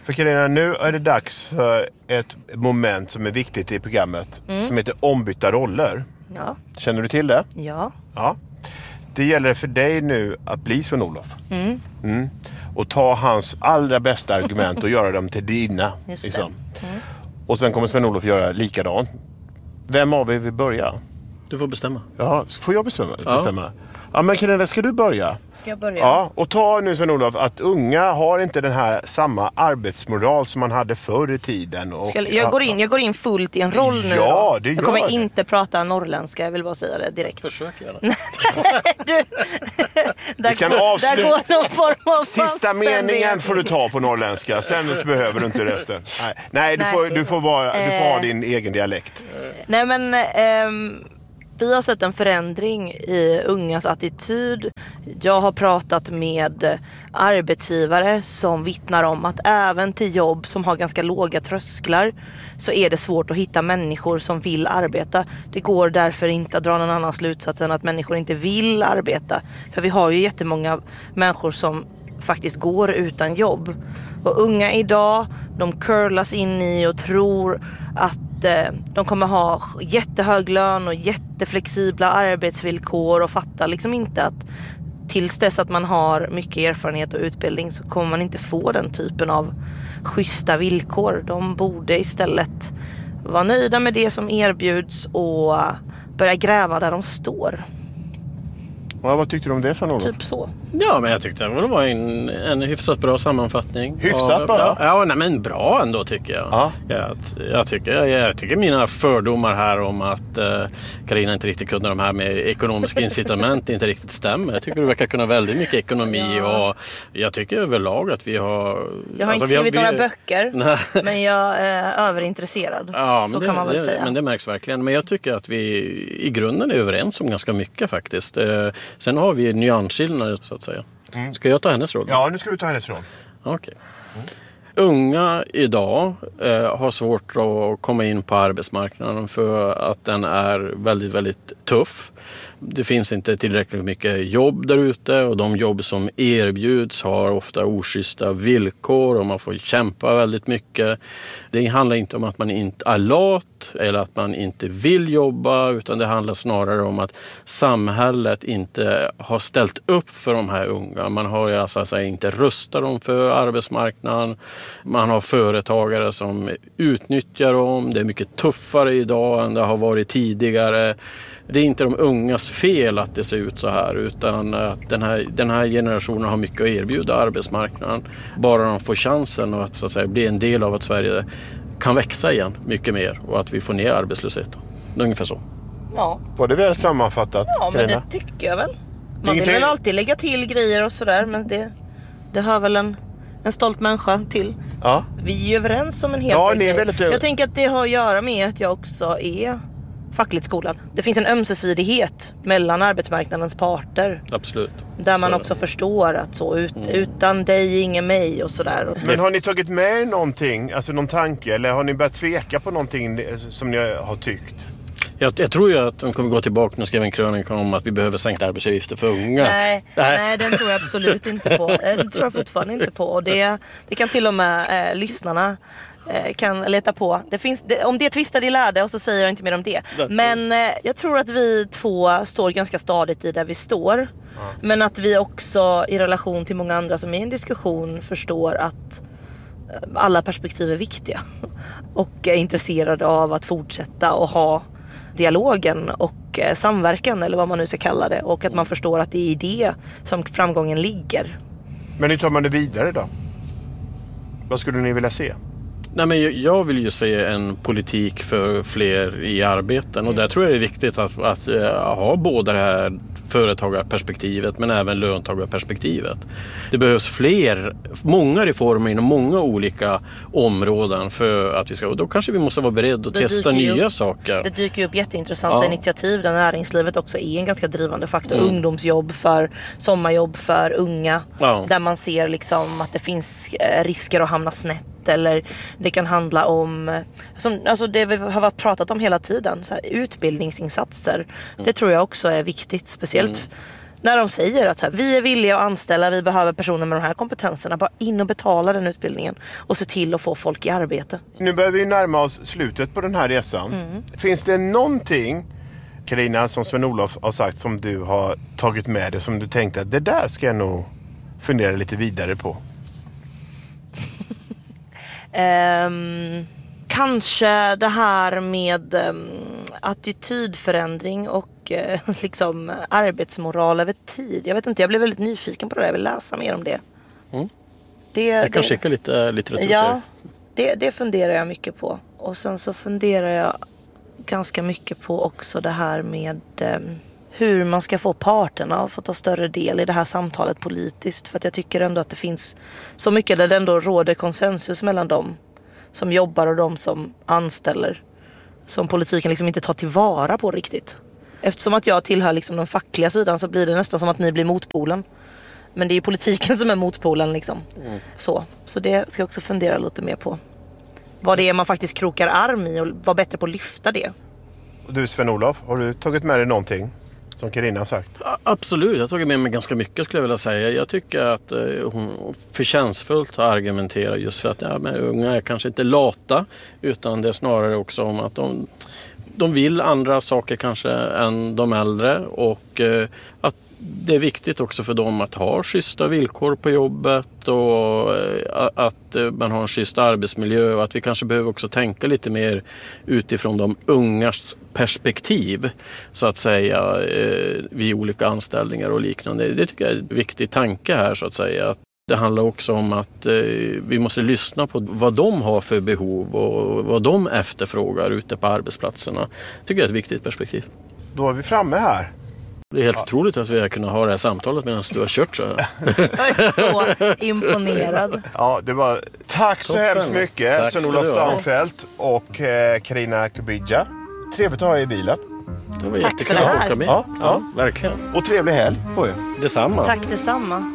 För Carina, nu är det dags för ett moment som är viktigt i programmet. Mm. Som heter ombytta roller. Ja. Känner du till det? Ja. Ja. Det gäller för dig nu att bli Sven-Olof. Mm. Mm. Och ta hans allra bästa argument och göra dem till dina. Just liksom. det. Mm. Och sen kommer Sven-Olof göra likadant. Vem av er vill börja? Du får bestämma. Ja, får jag bestämma? Ja. bestämma? Ja, men Carina, ska du börja? Ska jag börja? Ja, och ta nu Sven-Olof att unga har inte den här samma arbetsmoral som man hade förr i tiden. Och, Ska, jag, går in, jag går in fullt i en roll nu. Ja, då. det gör Jag kommer det. inte prata norrländska, jag vill bara säga det direkt. Försök gärna. du, där, kan går, avsluta- där går någon form av Sista fastständighet. meningen får du ta på norrländska, sen behöver du inte resten. Nej, Nej, du, Nej. får, du, får vara, du får ha Eh. din egen dialekt. Nej men ehm, vi har sett en förändring i ungas attityd. Jag har pratat med arbetsgivare som vittnar om att även till jobb som har ganska låga trösklar så är det svårt att hitta människor som vill arbeta. Det går därför inte att dra någon annan slutsats än att människor inte vill arbeta. För vi har ju jättemånga människor som faktiskt går utan jobb. Och unga idag, de curlas in i och tror att de kommer ha jättehög lön och jätteflexibla arbetsvillkor och fattar liksom inte att tills dess att man har mycket erfarenhet och utbildning så kommer man inte få den typen av schyssta villkor. De borde istället vara nöjda med det som erbjuds och börja gräva där de står. Ja, vad tyckte du om det, Sven-Olof? Typ så. Ja, men jag tyckte det var en, en hyfsat bra sammanfattning. Hyfsat av, bara? Ja, ja nej, men bra ändå tycker jag. Ja. Jag, jag, tycker, jag, jag tycker mina fördomar här om att Carina uh, inte riktigt kunde de här med ekonomiska incitament inte riktigt stämmer. Jag tycker du verkar kunna väldigt mycket ekonomi ja. och jag tycker överlag att vi har... Jag har alltså, inte skrivit vi har, några vi, böcker, nej. men jag är överintresserad. Ja, så men det, kan man väl det, säga. Men det märks verkligen. Men jag tycker att vi i grunden är överens om ganska mycket faktiskt. Uh, sen har vi nyansskillnader så att säga. Mm. Ska jag ta hennes roll? Ja, nu ska du ta hennes roll. Okej. Okay. Mm. Unga idag eh, har svårt att komma in på arbetsmarknaden för att den är väldigt, väldigt tuff. Det finns inte tillräckligt mycket jobb där ute och de jobb som erbjuds har ofta oschyssta villkor och man får kämpa väldigt mycket. Det handlar inte om att man inte är lat eller att man inte vill jobba utan det handlar snarare om att samhället inte har ställt upp för de här unga. Man har alltså, alltså inte rustat dem för arbetsmarknaden. Man har företagare som utnyttjar dem. Det är mycket tuffare idag än det har varit tidigare. Det är inte de ungas fel att det ser ut så här utan att den här, den här generationen har mycket att erbjuda arbetsmarknaden. Bara de får chansen att, så att säga, bli en del av att Sverige kan växa igen mycket mer och att vi får ner arbetslösheten. Ungefär så. Ja. Var det väl sammanfattat, Ja, men Carina? det tycker jag väl. Man Ingenting. vill väl alltid lägga till grejer och sådär men det, det hör väl en, en stolt människa till. Ja. Vi är ju överens om en hel Ja, del ni är grejer. väldigt över- Jag tänker att det har att göra med att jag också är fackligt skolad. Det finns en ömsesidighet mellan arbetsmarknadens parter. Absolut. Där man Så- också förstår att så ut, utan dig, ingen mig och sådär. Men har ni tagit med er någonting, alltså någon tanke, eller har ni börjat tveka på någonting som ni har tyckt? Jag, jag tror ju att de kommer gå tillbaka och skriva en krönika om att vi behöver sänka arbetsgivaravgifter för unga. Nej, Nej. nej, den tror jag absolut inte på. Den tror jag fortfarande inte på. Och det, det kan till och med eh, lyssnarna eh, kan leta på. Det finns, det, om det tvistar de lärde och så säger jag inte mer om det. Men eh, jag tror att vi två står ganska stadigt i där vi står. Mm. Men att vi också i relation till många andra som är i en diskussion förstår att eh, alla perspektiv är viktiga. Och är intresserade av att fortsätta och ha dialogen och eh, samverkan eller vad man nu ska kalla det. Och att man förstår att det är i det som framgången ligger. Men hur tar man det vidare då? Vad skulle ni vilja se? Nej, men jag- jag vill ju se en politik för fler i arbeten och där tror jag det är viktigt att, att eh, ha både det här företagarperspektivet men även löntagarperspektivet. Det behövs fler, många reformer inom många olika områden för att vi ska, och då kanske vi måste vara beredda att Det testa dyker ju nya upp- saker. Det dyker upp jätteintressanta Ja. initiativ där näringslivet också är en ganska drivande faktor. Mm. Ungdomsjobb för sommarjobb för unga. Ja. Där man ser liksom att det finns eh, risker att hamna snett. Eller det kan handla om eh, som, alltså det vi har pratat om hela tiden. Så här, utbildningsinsatser. Det tror jag också är viktigt. Speciellt Mm. När de säger att så här, vi är villiga att anställa, vi behöver personer med de här kompetenserna, bara in och betala den utbildningen och se till att få folk i arbete. Nu börjar vi närma oss slutet på den här resan. Mm. Finns det någonting, Carina, som Sven-Olof har sagt, som du har tagit med dig, som du tänkte att det där ska jag nog fundera lite vidare på? um, kanske det här med um, attitydförändring och uh, liksom arbetsmoral över tid. Jag vet inte, jag blev väldigt nyfiken på det där. Jag vill läsa mer om det. Mm. det jag kan det, skicka lite litteratur. Ja, det, det funderar jag mycket på. Och sen så funderar jag ganska mycket på också det här med um, hur man ska få parterna att få ta större del i det här samtalet politiskt. För att jag tycker ändå att det finns så mycket där det ändå råder konsensus mellan dem som jobbar och de som anställer, som politiken liksom inte tar tillvara på riktigt. Eftersom att jag tillhör liksom den fackliga sidan så blir det nästan som att ni blir motpolen. Men det är ju politiken som är motpolen liksom. Mm. Så. så det ska jag också fundera lite mer på. Vad det är man faktiskt krokar arm i och vara bättre på att lyfta det. Du Sven-Olof, har du tagit med dig någonting som Carina har sagt? Absolut, jag har tagit med mig ganska mycket skulle jag vilja säga. Jag tycker att eh, hon förtjänstfullt har argumenterat just för att ja, men unga är kanske inte lata, utan det är snarare också om att de, de vill andra saker kanske än de äldre, och eh, att det är viktigt också för dem att ha schyssta villkor på jobbet och att man har en schysst arbetsmiljö, och att vi kanske behöver också tänka lite mer utifrån de ungas perspektiv så att säga vid olika anställningar och liknande. Det tycker jag är en viktig tanke här så att säga. Att det handlar också om att vi måste lyssna på vad de har för behov och vad de efterfrågar ute på arbetsplatserna. Det tycker jag är ett viktigt perspektiv. Då är vi framme här. Det är helt ja. otroligt att vi har kunnat ha det här samtalet medan du har kört så. Jag är så imponerad. Ja, det var tack så Toppen. hemskt mycket Sven-Olof Bramfeldt och Carina Kubidja. Trevligt att ha er i bilen. Det var jättekul att åka med. Ja, ja. ja, verkligen. Och trevlig helg på er. Detsamma. Tack detsamma.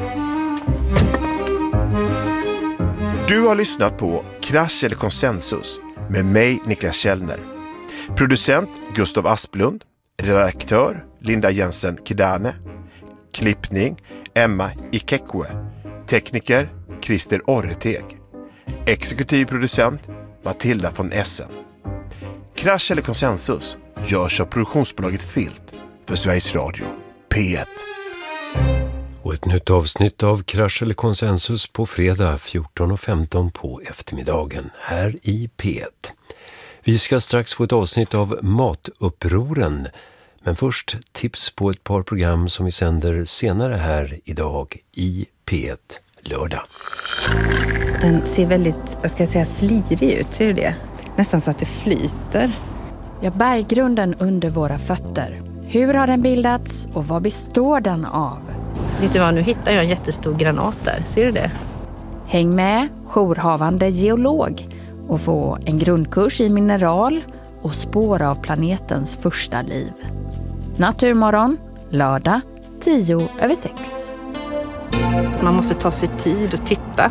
Du har lyssnat på Krasch eller konsensus med mig, Niklas Källner. Producent Gustav Asplund. Redaktör Linda Jensen Kidane. Klippning Emma Ikekwe. Tekniker Christer Orreteg. Exekutiv producent Matilda von Essen. Krasch eller konsensus görs av produktionsbolaget Filt för Sveriges Radio P ett. Och ett nytt avsnitt av Krasch eller konsensus på fredag fjorton och femton på eftermiddagen här i P ett. Vi ska strax få ett avsnitt av Matupproren, men först tips på ett par program som vi sänder senare här idag i P ett lördag. Den ser väldigt, vad ska jag säga, slirig ut, ser du det? Nästan så att det flyter. Ja, berggrunden under våra fötter. Hur har den bildats och vad består den av? Vet du vad, nu hittar jag en jättestor granat där, ser du det? Häng med, jourhavande geolog, och få en grundkurs i mineral och spår av planetens första liv. Naturmorgon, lördag, tio över sex. Man måste ta sig tid och titta.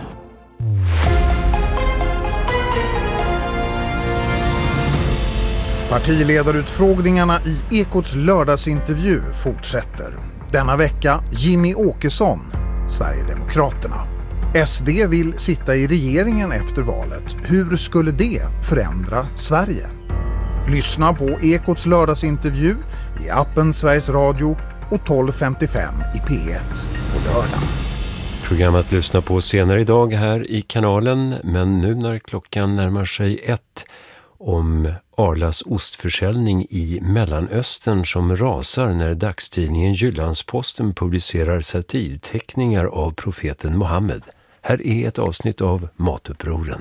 Partiledarutfrågningarna i Ekots lördagsintervju fortsätter. Denna vecka Jimmy Åkesson, Sverigedemokraterna. S D vill sitta i regeringen efter valet. Hur skulle det förändra Sverige? Lyssna på Ekots lördagsintervju i appen Sveriges Radio och tolv femtiofem i P ett på lördag. Programmet lyssnar på senare idag här i kanalen, men nu när klockan närmar sig ett, om Arlas ostförsäljning i Mellanöstern som rasar när dagstidningen Jyllandsposten publicerar satirteckningar av profeten Mohammed. Här är ett avsnitt av Matupproren.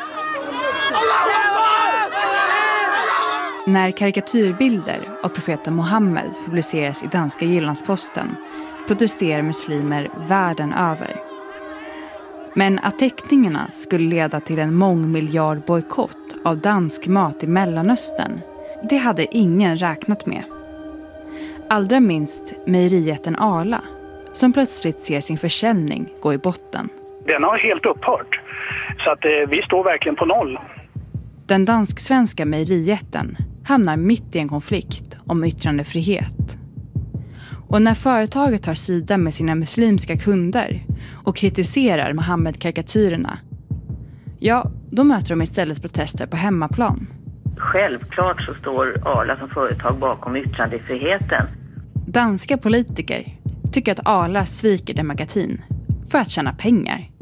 När karikatyrbilder av profeten Mohammed publiceras i danska Jyllandsposten protesterar muslimer världen över. Men att teckningarna skulle leda till en mångmiljardbojkott av dansk mat i Mellanöstern, det hade ingen räknat med. Allra minst mejerijätten Arla, som plötsligt ser sin försäljning gå i botten. Den har helt upphört, så att eh, vi står verkligen på noll. Den dansk-svenska mejerijätten hamnar mitt i en konflikt om yttrandefrihet. Och när företaget tar sida med sina muslimska kunder och kritiserar Mohammed-karikatyrerna, ja, då möter de istället protester på hemmaplan. Självklart så står Arla som företag bakom yttrandefriheten. Danska politiker tycker att Arla sviker demokratin för att tjäna pengar.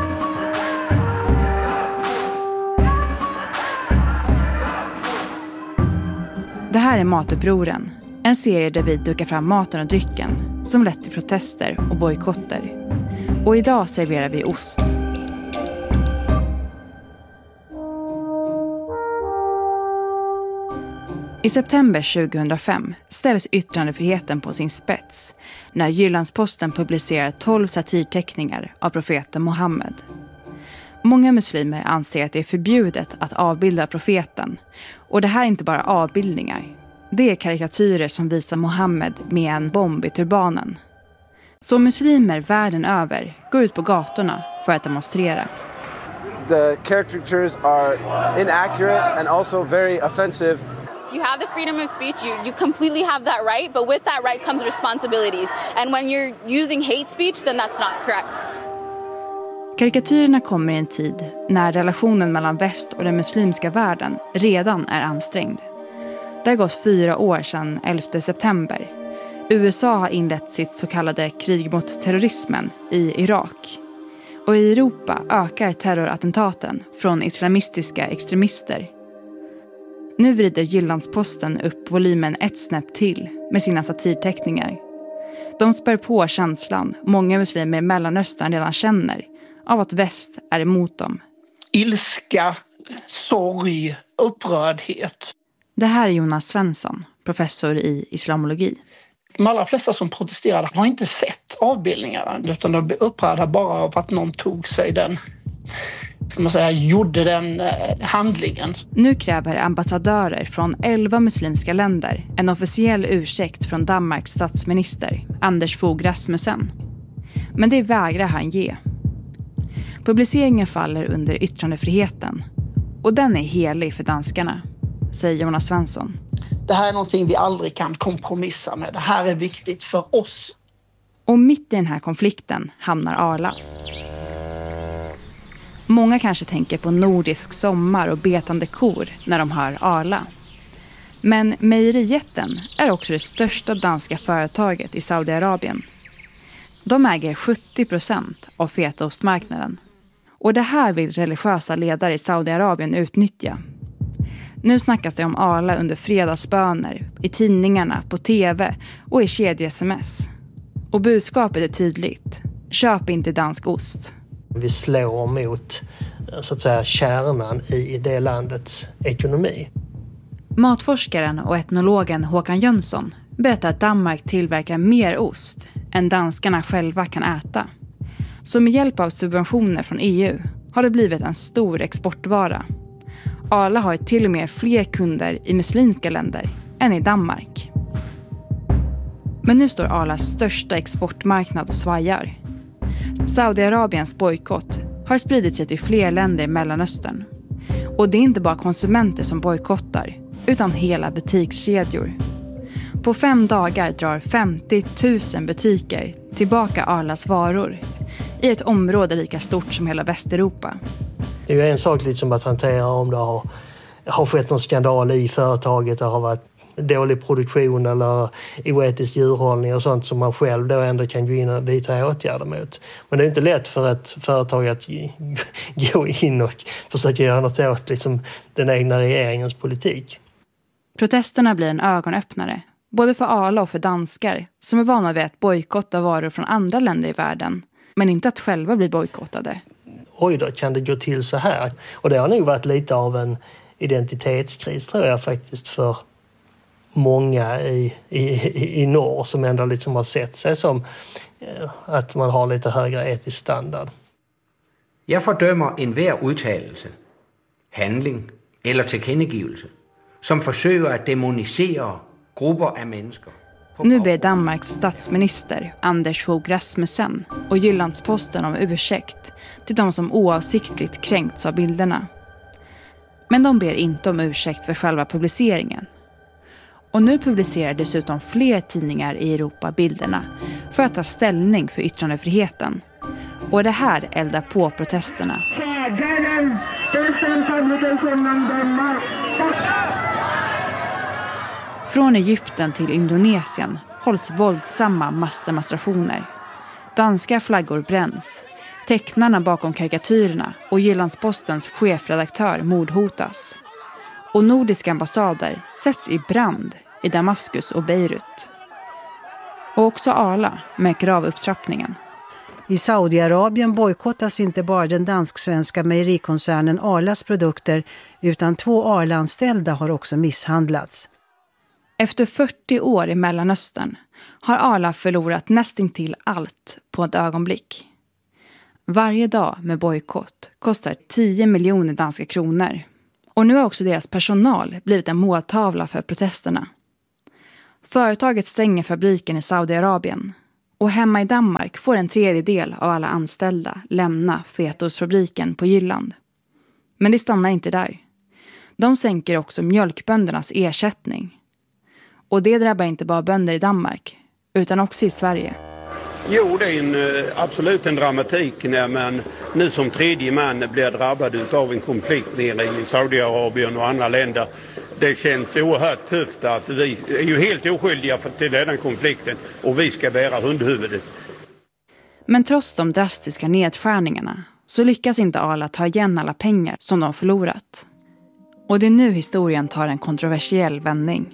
Det här är Matupproren, en serie där vi dukar fram maten och drycken som lett till protester och bojkotter. Och idag serverar vi ost. I september tjugohundrafem ställs yttrandefriheten på sin spets när Jyllandsposten publicerar tolv satirteckningar av profeten Mohammed. Många muslimer anser att det är förbjudet att avbilda profeten, och det här är inte bara avbildningar. Det är karikatyrer som visar Mohammed med en bomb i turbanen. Så muslimer världen över går ut på gatorna för att demonstrera. The caricatures are inaccurate and also very offensive. You have the freedom of speech, you, you completely have that right, but with that right comes responsibilities. And when you're using hate speech, then that's not correct. Karikatyrerna kommer i en tid när relationen mellan väst och den muslimska världen redan är ansträngd. Det har gått fyra år sedan elfte september. U S A har inlett sitt så kallade krig mot terrorismen i Irak. Och i Europa ökar terrorattentaten från islamistiska extremister. Nu vrider Jyllandsposten upp volymen ett snäpp till med sina satirteckningar. De spär på känslan många muslimer i Mellanöstern redan känner av att väst är emot dem. Ilska, sorg, upprördhet. Det här är Jonas Svensson, professor i islamologi. De allra flesta som protesterade har inte sett avbildningarna, utan de blev upprörda bara av att någon tog sig den, ska man säga, gjorde den eh, handlingen. Nu kräver ambassadörer från elva muslimska länder en officiell ursäkt från Danmarks statsminister, Anders Fogh Rasmussen. Men det vägrar han ge. Publiceringen faller under yttrandefriheten, och den är helig för danskarna, säger Jonas Svensson. Det här är någonting vi aldrig kan kompromissa med. Det här är viktigt för oss. Och mitt i den här konflikten hamnar Arla. Många kanske tänker på nordisk sommar och betande kor när de hör Arla. Men mejerijätten är också det största danska företaget i Saudiarabien. De äger sjuttio procent av fetaostmarknaden. Och det här vill religiösa ledare i Saudiarabien utnyttja. Nu snackas det om Arla under fredagsböner, i tidningarna, på tv och i kedje-sms. Och budskapet är tydligt. Köp inte dansk ost. Vi slår mot, så att säga, kärnan i det landets ekonomi. Matforskaren och etnologen Håkan Jönsson berättar att Danmark tillverkar mer ost än danskarna själva kan äta. Så med hjälp av subventioner från E U har det blivit en stor exportvara. Arla har till och med fler kunder i muslimska länder än i Danmark. Men nu står Arlas största exportmarknad och svajar. Saudiarabiens bojkott har spridit sig till fler länder i Mellanöstern. Och det är inte bara konsumenter som bojkottar, utan hela butikskedjor. På fem dagar drar femtio tusen butiker tillbaka Arlas varor i ett område lika stort som hela Västeuropa. Det är ju en sak liksom att hantera om det har, har skett någon skandal i företaget, det har varit dålig produktion eller oetisk djurhållning och sånt som man själv då ändå kan gå in och vidta åtgärder mot. Men det är inte lätt för ett företag att gå in och försöka göra något åt liksom den egna regeringens politik. Protesterna blir en ögonöppnare, både för Arla och för danskar som är vana vid att bojkotta varor från andra länder i världen, men inte att själva bli bojkottade. Oj då, kan det gå till så här? Och det har nog varit lite av en identitetskris, tror jag faktiskt, för många i, i, i norr som ändå liksom har sett sig som eh, att man har lite högre etisk standard. Jag fördömer enhver udtalelse, handling eller tilkendegivelse som försöker att demonisera grupper av människor. Nu ber Danmarks statsminister Anders Fogh Rasmussen och Jyllandsposten om ursäkt till de som oavsiktligt kränkts av bilderna. Men de ber inte om ursäkt för själva publiceringen. Och nu publicerar dessutom fler tidningar i Europa bilderna för att ta ställning för yttrandefriheten. Och det här eldar på protesterna. Från Egypten till Indonesien hålls våldsamma massdemonstrationer. Danska flaggor bränns. Tecknarna bakom karikatyrerna och Jyllandspostens chefredaktör mordhotas. Och nordiska ambassader sätts i brand i Damaskus och Beirut. Och också Arla märker av upptrappningen. I Saudiarabien bojkottas inte bara den dansk-svenska mejerikoncernen Arlas produkter, utan två Arla-anställda har också misshandlats. Efter fyrtio år i Mellanöstern har Arla förlorat nästintill allt på ett ögonblick. Varje dag med bojkott kostar tio miljoner danska kronor. Och nu har också deras personal blivit en måltavla för protesterna. Företaget stänger fabriken i Saudiarabien. Och hemma i Danmark får en tredjedel av alla anställda lämna fetaostfabriken på Jylland. Men det stannar inte där. De sänker också mjölkböndernas ersättning. Och det drabbar inte bara bönder i Danmark, utan också i Sverige. Jo, det är en, absolut en dramatik när man nu som tredje man blir drabbad av en konflikt nere i Saudiarabien och andra länder. Det känns oerhört tufft att vi är ju helt oskyldiga till den konflikten och vi ska bära hundhuvudet. Men trots de drastiska nedskärningarna så lyckas inte Arla ta igen alla pengar som de förlorat. Och det är nu historien tar en kontroversiell vändning.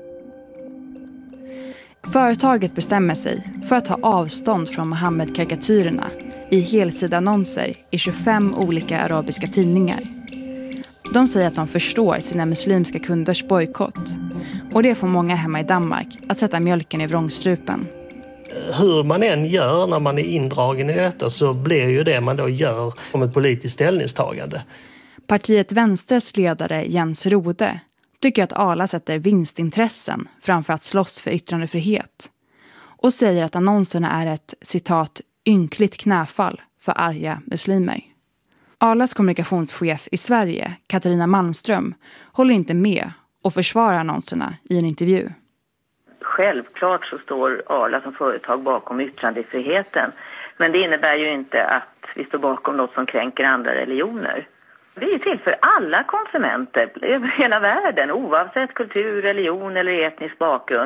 Företaget bestämmer sig för att ta avstånd från Mohammed-karikatyrerna i helsidannonser i tjugofem olika arabiska tidningar. De säger att de förstår sina muslimska kunders bojkott. Och det får många hemma i Danmark att sätta mjölken i vrångstrupen. Hur man än gör när man är indragen i detta så blir ju det man då gör om ett politiskt ställningstagande. Partiet Venstres ledare Jens Rode tycker att Arla sätter vinstintressen framför att slåss för yttrandefrihet. Och säger att annonserna är ett, citat, ynkligt knäfall för arga muslimer. Arlas kommunikationschef i Sverige, Katarina Malmström, håller inte med och försvarar annonserna i en intervju. Självklart så står Arla som företag bakom yttrandefriheten. Men det innebär ju inte att vi står bakom något som kränker andra religioner. Vi är till för alla konsumenter över hela världen, oavsett kultur, religion eller etnisk bakgrund.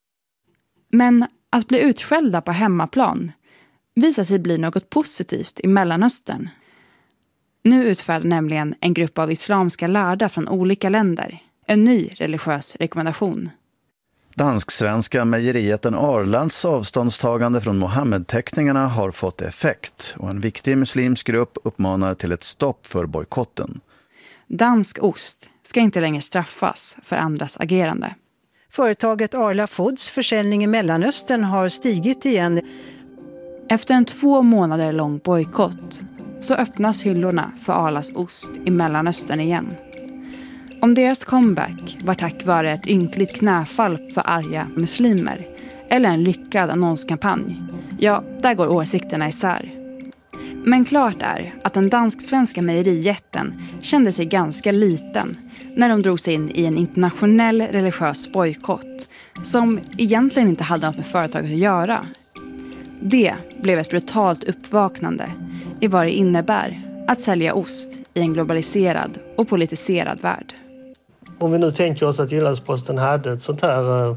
Men att bli utskällda på hemmaplan visar sig bli något positivt i Mellanöstern. Nu utfärdar nämligen en grupp av islamska lärda från olika länder en ny religiös rekommendation. Dansk-svenska mejerieten Arlands avståndstagande från Mohammed-teckningarna har fått effekt och en viktig muslimsk grupp uppmanar till ett stopp för bojkotten. Dansk ost ska inte längre straffas för andras agerande. Företaget Arla Foods försäljning i Mellanöstern har stigit igen. Efter en två månader lång bojkott så öppnas hyllorna för Arlas ost i Mellanöstern igen. Om deras comeback var tack vare ett ynkligt knäfall för arga muslimer eller en lyckad annonskampanj, ja, där går åsikterna isär. Men klart är att den dansk-svenska mejerijätten kände sig ganska liten när de drog sig in i en internationell religiös bojkott som egentligen inte hade något med företaget att göra. Det blev ett brutalt uppvaknande i vad det innebär att sälja ost i en globaliserad och politiserad värld. Om vi nu tänker oss att Jyllandsposten hade ett sånt här uh,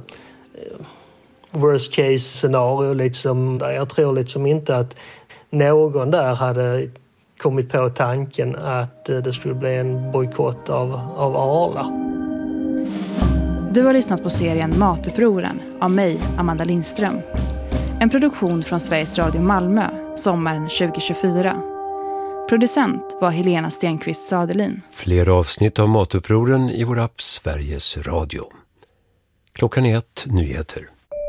worst case scenario liksom, där jag tror liksom inte att någon där hade kommit på tanken att uh, det skulle bli en bojkott av, av Arla. Du har lyssnat på serien Matupproren av mig, Amanda Lindström. En produktion från Sveriges Radio Malmö, sommaren tjugo tjugofyra. Producent var Helena Stenqvist Sadelin. Fler avsnitt av Matupproren i vår app Sveriges Radio. Klockan är ett, nyheter.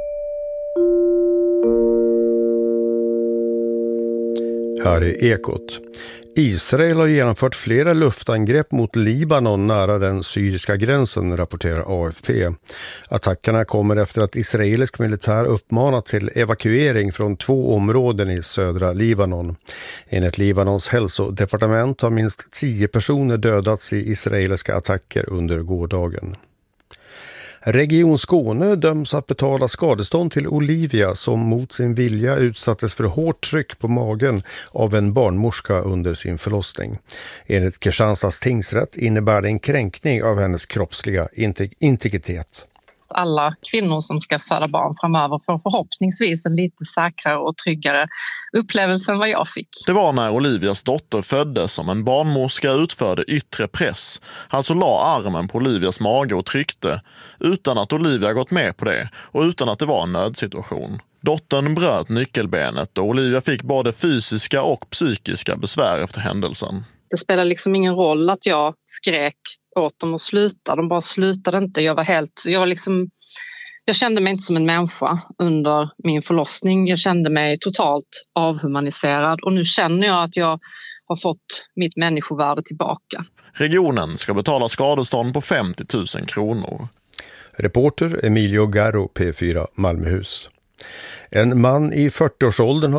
Här är Ekot. Israel har genomfört flera luftangrepp mot Libanon nära den syriska gränsen, rapporterar A F P. Attackerna kommer efter att israelisk militär uppmanat till evakuering från två områden i södra Libanon. Enligt Libanons hälsodepartement har minst tio personer dödats i israeliska attacker under gårdagen. Region Skåne döms att betala skadestånd till Olivia som mot sin vilja utsattes för hårt tryck på magen av en barnmorska under sin förlossning. Enligt Kristianstads tingsrätt innebär det en kränkning av hennes kroppsliga integritet. Alla kvinnor som ska föda barn framöver får förhoppningsvis en lite säkrare och tryggare upplevelse än vad jag fick. Det var när Olivias dotter föddes som en barnmorska utförde yttre press. Alltså la armen på Olivias mage och tryckte, utan att Olivia gått med på det och utan att det var en nödsituation. Dottern bröt nyckelbenet och Olivia fick både fysiska och psykiska besvär efter händelsen. Det spelar liksom ingen roll att jag skrek åt dem att sluta. De bara slutade inte. Jag var helt, jag var liksom, jag kände mig inte som en människa under min förlossning. Jag kände mig totalt avhumaniserad och nu känner jag att jag har fått mitt människovärde tillbaka. Regionen ska betala skadestånd på femtio tusen kronor. Reporter Emilio Garro, P fyra Malmöhus. En man i fyrtioårsåldern